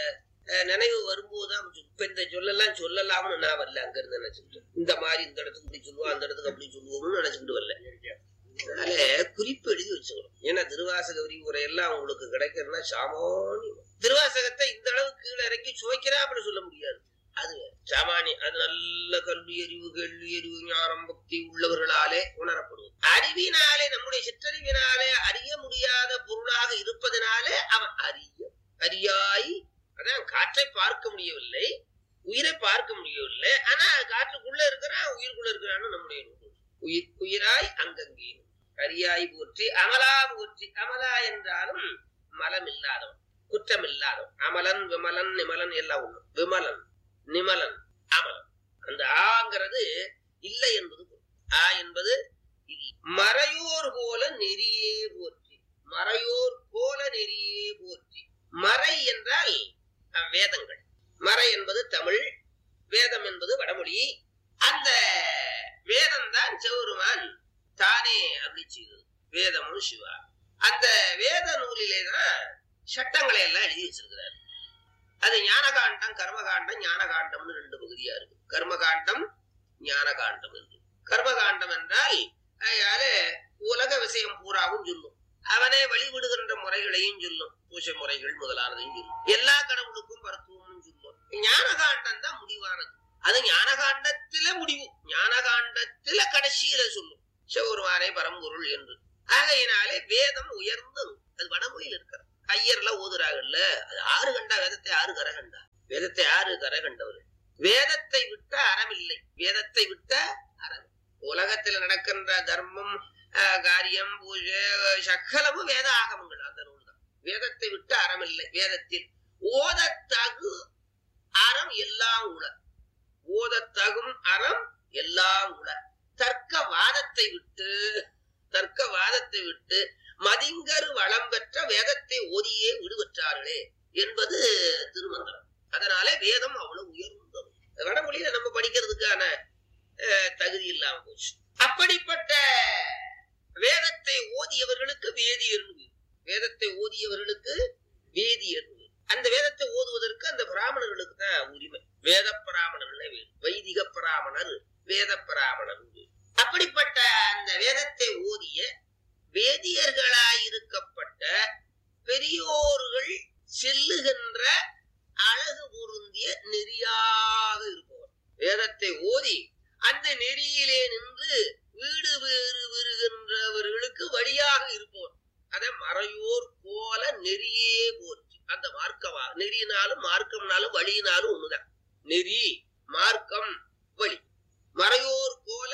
நினைவு வரும்போதுதான் இப்ப இந்த சொல்லலாம் சொல்லலாம்னு நான் வரல, அங்க இருந்து நினைச்சுக்கிட்டு இந்த மாதிரி இந்த இடத்துக்கு இப்படி சொல்லுவோம், அந்த இடத்துக்கு அப்படி சொல்லுவோம்னு நினைச்சுக்கிட்டு வரல. அதனால குறிப்பு எழுதி வச்சுக்கணும். ஏன்னா திருவாசக விரிவுரை எல்லாம் உங்களுக்கு கிடைக்கிறதுனா சாமானியம். திருவாசகத்தை இந்த அளவுக்கு கீழே இறங்கி சுவைக்கிறா அப்படி சொல்ல முடியாது. அது சாமானியம். அது நல்ல கல்வி அறிவு, கேள்வி அறிவு, ஞானம், பக்தி உள்ளவர்களாலே உணரப்படுவது. அறிவினாலே, நம்முடைய சிற்றறிவினாலே அறிய முடியாத பொருளாக இருப்பதனாலே அவன் அறிய அறியாய். அதான் காற்றை பார்க்க முடியவில்லை, உயிரை பார்க்க முடியவில்லை, ஆனா காற்றுக்குள்ள இருக்கிறான், உயிருக்குள்ள இருக்கிறான்னு நம்முடைய உயிர் உயிராய் அங்கங்கே அரியாய் போற்றி அமலா போற்றி. அமலா என்றாலும் மலம் இல்லாதவன், குற்றம் இல்லாதவன். அமலன், விமலன், நிமலன் எல்லாம் ஒண்ணு. விமலன், நிமலன், அமலன். அந்த ஆங்கிறது இல்லை என்பது. ஆ என்பது மறையோர் போல நெறியே போற்றி. மறையோர் போல நெறியே போற்றி. மறை என்றால் வேதங்கள். மறை என்பது தமிழ், வேதம் என்பது வடமொழி. அந்த வேதம் தான் சிவபெருமான் தானே அருளி செய்தது. வேதமும் சிவா. அந்த வேத நூலிலே தான் சட்டங்களை எல்லாம் எழுதி வச்சிருக்கிறார். அது ஞானகாண்டம், கர்மகாண்டம், ஞானகாண்டம்னு ரெண்டு பகுதியா இருக்கு. கர்மகாண்டம், ஞானகாண்டம் என்று. கர்மகாண்டம் என்றால் அயாலே உலக விஷயம் பூராவும் சொல்லும். அவனை வழிபடுகின்ற முறைகளையும் சொல்லும், பூஜை முறைகள் முதலானதையும் சொல்லும். எல்லா கடவுளுக்கும் பரத்துவமும் சொல்லும். ஞானகாண்டம் தான் முடிவானது. அது ஞானகாண்டத்திலே கடைசியில சொல்லும் சிவபெருமானே பரம்பொருள் என்று. ஆகையினாலே வேதம் உயர்ந்த அது வடமொழியில் இருக்கிறது. ஐயர்லாம் ஓதுறாங்கல்ல, அது ஆறு கண்டா வேதத்தை ஆறு கரை கண்டா வேதத்தை ஆறு கரை கண்டவர்கள். வேதத்தை விட்ட அறமில்லை, வேதத்தை விட்ட அறம். உலகத்தில் நடக்கின்ற தர்மம், காரியம், பூஜை, சகலமும் வேத ஆகமங்கள் அந்த நூல் தான். வேதத்தை விட்டு அறமில்லை. வேதத்தில் ஓதத்தகு அறம் எல்லாம் உள, ஓதத்தகும் அறம் எல்லாம் உள. தர்க்க வாதத்தை விட்டு தர்க்க வாதத்தை விட்டு மதிங்கரு வளம் பெற்ற வேதத்தை ஓதியே விடுபற்றார்களே என்பது திருமந்திரம். அதனால வேதம் அவ்வளவு உயர்ந்தது. வடமொழியில நம்ம படிக்கிறதுக்கான தகுதி இல்லாம போச்சு. அப்படிப்பட்ட வேதத்தை ஓதியவர்களுக்கு வேதியர், வேதத்தை ஓதியவர்களுக்கு வேதியர். அந்த வேதத்தை ஓதுவதற்கு அந்த பிராமணர்களுக்கு தான் உரிமை. வேத பிராமணர்கள், வைதிக பிராமணர், வேத பிராமணர். அப்படிப்பட்ட அந்த வேதத்தை ஓதிய வேதியர்களாயிருக்கப்பட்ட பெரியோர்கள் செல்லுகின்ற அழகு பொருந்திய நெறியாக இருப்பவர். வேதத்தை ஓதி அந்த நெறியிலே நின்று வீடு வேறு வருகின்றவர்களுக்கு வழியாக இருப்பவர். அத மறையோர் போல நெறியே போற்றி. அந்த மார்க்கமா நெறியினாலும் மார்க்கம்னாலும் வழியினாலும் ஒண்ணுதான். நெறி, மார்க்கம், வழி. மறையோர் போல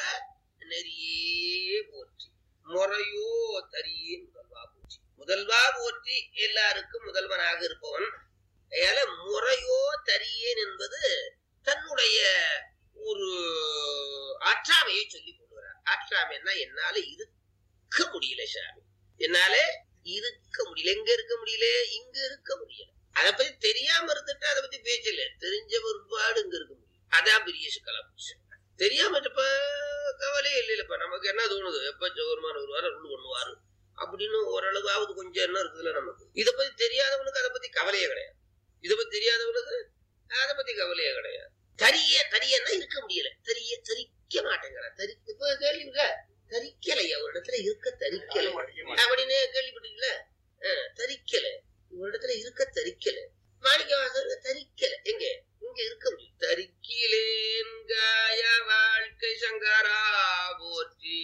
நெறியே போற்றி, முறையோ தரியே முதல்வா போற்றி. முதல்வா போற்றி எல்லாருக்கும் முதல்வனாக இருப்பவன். அதனால முறையோ தரியேன் என்பது தன்னுடைய ஒரு ஆற்றாமையை சொல்லி கொள்கிறார். ஆற்றாமைன்னா என்னால இருக்க முடியல சாமி, என்னால இருக்க முடியல. எங்க இருக்க முடியல? இங்க இருக்க முடியல. அதை பத்தி தெரியாம இருந்துட்டு அதை பத்தி பேச்சல, தெரிஞ்ச ஒருபாடு இங்க இருக்க முடியும். அதான் பெரிய சிக்கலா போச்சு. தெரியாம இப்ப கவலையே இல்லைல்லப்ப. நமக்கு என்ன தோணுது, எப்ப சௌகரமான ஒரு வாரம் ரூல் பண்ணுவாரு அப்படின்னு ஓரளவாவது கொஞ்சம் என்ன இருக்குதுல்ல நமக்கு. இதை பத்தி தெரியாதவனுக்கு அதை பத்தி கவலையே கிடையாது. இதை பத்தி தெரியாதவனுக்கு அதை பத்தி கவலையே கிடையாது. தரிய தரியன்னா இருக்க முடியல, தரிய தரிக்க மாட்டேங்கிற. தரி இப்ப கேள்வி தரிக்கலையா ஒரு இடத்துல இருக்க தரிக்கலை அப்படின்னு கேள்விப்பட்டீங்களா? தரிக்கல, ஒரு இடத்துல இருக்க தரிக்கல. மாணிக்கவாசகர் தரிக்கல, எங்க இங்க இருக்க முடியும். தரிக்கிலேன் காய வாழ்க்கை சங்கரா போற்றி.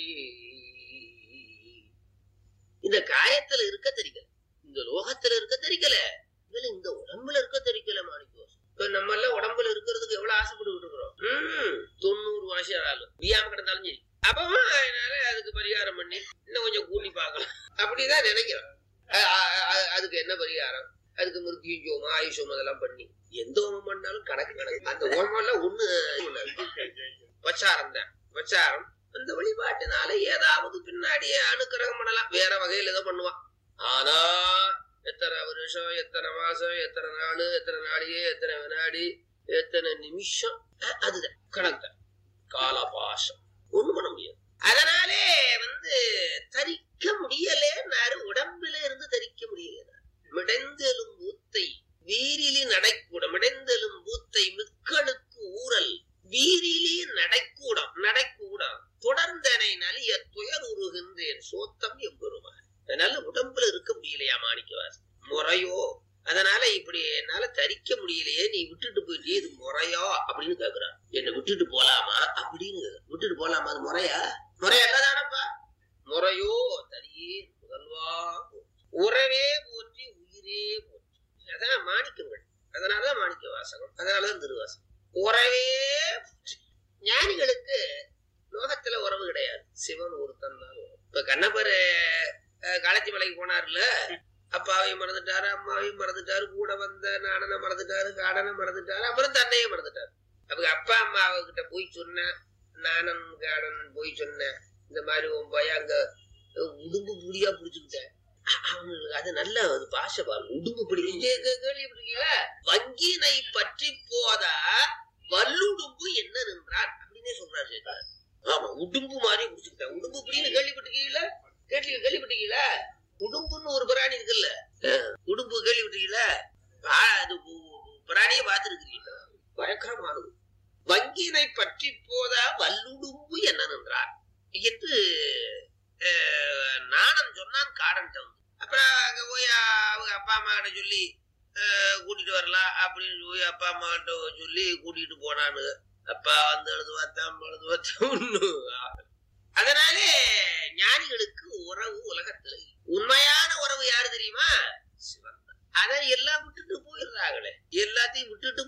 இந்த காயத்துல இருக்க தெரிக்கல, இந்த லோகத்துல இருக்க தெரிக்கல, இதுல இந்த உடம்புல இருக்க தெரிக்கல. மாணிக்கவாசகர் இப்ப நம்ம எல்லாம் உடம்புல இருக்கிறதுக்கு எவ்வளவு ஆசைப்பட்டு இருக்கிறோம். உம் தொண்ணூறு வருஷம் ஆளும் வியாம கிடந்தாலும் சரி. அப்பவும் அதனால அதுக்கு பரிகாரம் பண்ணி இன்னும் கொஞ்சம் கூட்டி பார்க்கலாம் அப்படிதான் நினைக்கிறோம். அதுக்கு என்ன பரிகாரம்? அதுக்கு மிருத்யும் ஜோமம், ஆயுஷோமம் அதெல்லாம் பண்ணி எந்த ஹோமம் பண்ணாலும் கணக்கு கணக்கு. அந்த ஹோமம் எல்லாம் ஒண்ணு வச்சாரம் தான். வச்சாரம் அந்த வழிபாட்டினால ஏதாவது பின்னாடியே அனுக்கிரகம் பண்ணலாம், வேற வகையில ஏதோ பண்ணுவான். ஆனா எத்தனை வருஷம், எத்தனை மாசம், எத்தனை நாள், எத்தனை நாளையே, எத்தனை வினாடி, எத்தனை நிமிஷம், அதுதான் கணக்கு தான். காலபாசம் ஒண்ணும் பண்ண முடியாது. அதனாலே வந்து தரிக்க முடியலேன்னாரு, உடம்புல இருந்து தரிக்க முடியல. மிடைந்தெலும் பூத்தை வீரிலி நடைக்கூடம், மிடைந்தெலும் பூத்தை மிக்களுக்கு ஊரல் வீரிலி நடைக்கூடம், நடைக்கூடம் தொடர்ந்தனை நலிய துயர் உருகின்றேன் சோத்தம் எம்பெருமான். அதனால உடம்புல இருக்க முடியலையா மாணிக்கவாசகர்? முறையோ? அதனால இப்படி என்னால தரிக்க முடியலையே, நீ விட்டுட்டு போயிட்டே, இது முறையோ அப்படின்னு கேக்குறான். என்ன விட்டுட்டு போலாமா அப்படின்னு. விட்டுட்டு போலாமா? அது முறையா? முறையல்லதானப்பா. முறையோ தரியே முதல்வா உறவே போற்றி உயிரே போற்றி. அதான் மாணிக்கங்கள். அதனாலதான் மாணிக்க வாசகம், அதனாலதான் திருவாசகம். உறவே போற்றி. ஞானிகளுக்கு லோகத்துல உறவு கிடையாது, சிவன் ஒருத்தன் தான். இப்ப கண்ணப்பர் காலத்தி மலைக்கு போனார்ல, அப்பாவையும் மறந்துட்டாரு, அம்மாவையும் மறந்துட்டாரு, கூட வந்த நாடனை மறந்துட்டாரு, காடனை மறந்துட்டாரு, அப்புறம் தன்னையே மறந்துட்டாரு. அப்ப அப்பா அம்மாவை கிட்ட போய் சொன்ன, நானன் காடன் போய் சொன்ன, இந்த மாதிரி உன் போய் அங்க உடும்பு புடியா புடிச்சுக்கிட்டேன். அவங்களுக்கு அது நல்ல ஒரு பாஷை பாருங்க. உடும்பு பிடி கேள்விப்பட்டிருக்கீங்களா? வங்கினை பற்றி போதா வல்லுடும்பு என்ன நின்றான் அப்படின்னே சொல்றாரு. ஆமா, உடும்பு மாதிரி புடிச்சுக்கிட்டேன். உடும்பு பிடின்னு கேள்விப்பட்டிருக்கீங்களா? கேள்வி கேள்விப்பட்டீங்களா? உடும்புன்னு ஒரு பிராணி இருக்குல்ல, உடும்பு கேள்விப்பட்டீங்களா? அது பிராணியை பார்த்திருக்கிறீங்களா? பயங்கரமானது. வங்கினை பற்றி போதா வல்லுடும்பு என்ன நின்றார் என்று நாணன் சொன்னான் காடன். அப்புறம் அங்க போய் அவங்க அப்பா அம்மா கிட்ட சொல்லி கூட்டிட்டு வரலாம் அப்படின்னு போய் அப்பா அம்மா கிட்ட சொல்லி கூட்டிட்டு போனானு. அப்பா வந்து எழுது பார்த்தா அம்மா எழுது பார்த்தா ஒண்ணு அதனாலே ஞானிகளுக்கு உறவு உலகத்துல உண்மையான உறவு யாரு தெரியுமா? சிவன். அதை எல்லாம் விட்டுட்டு போயிடுறாங்களே, எல்லாத்தையும் விட்டுட்டு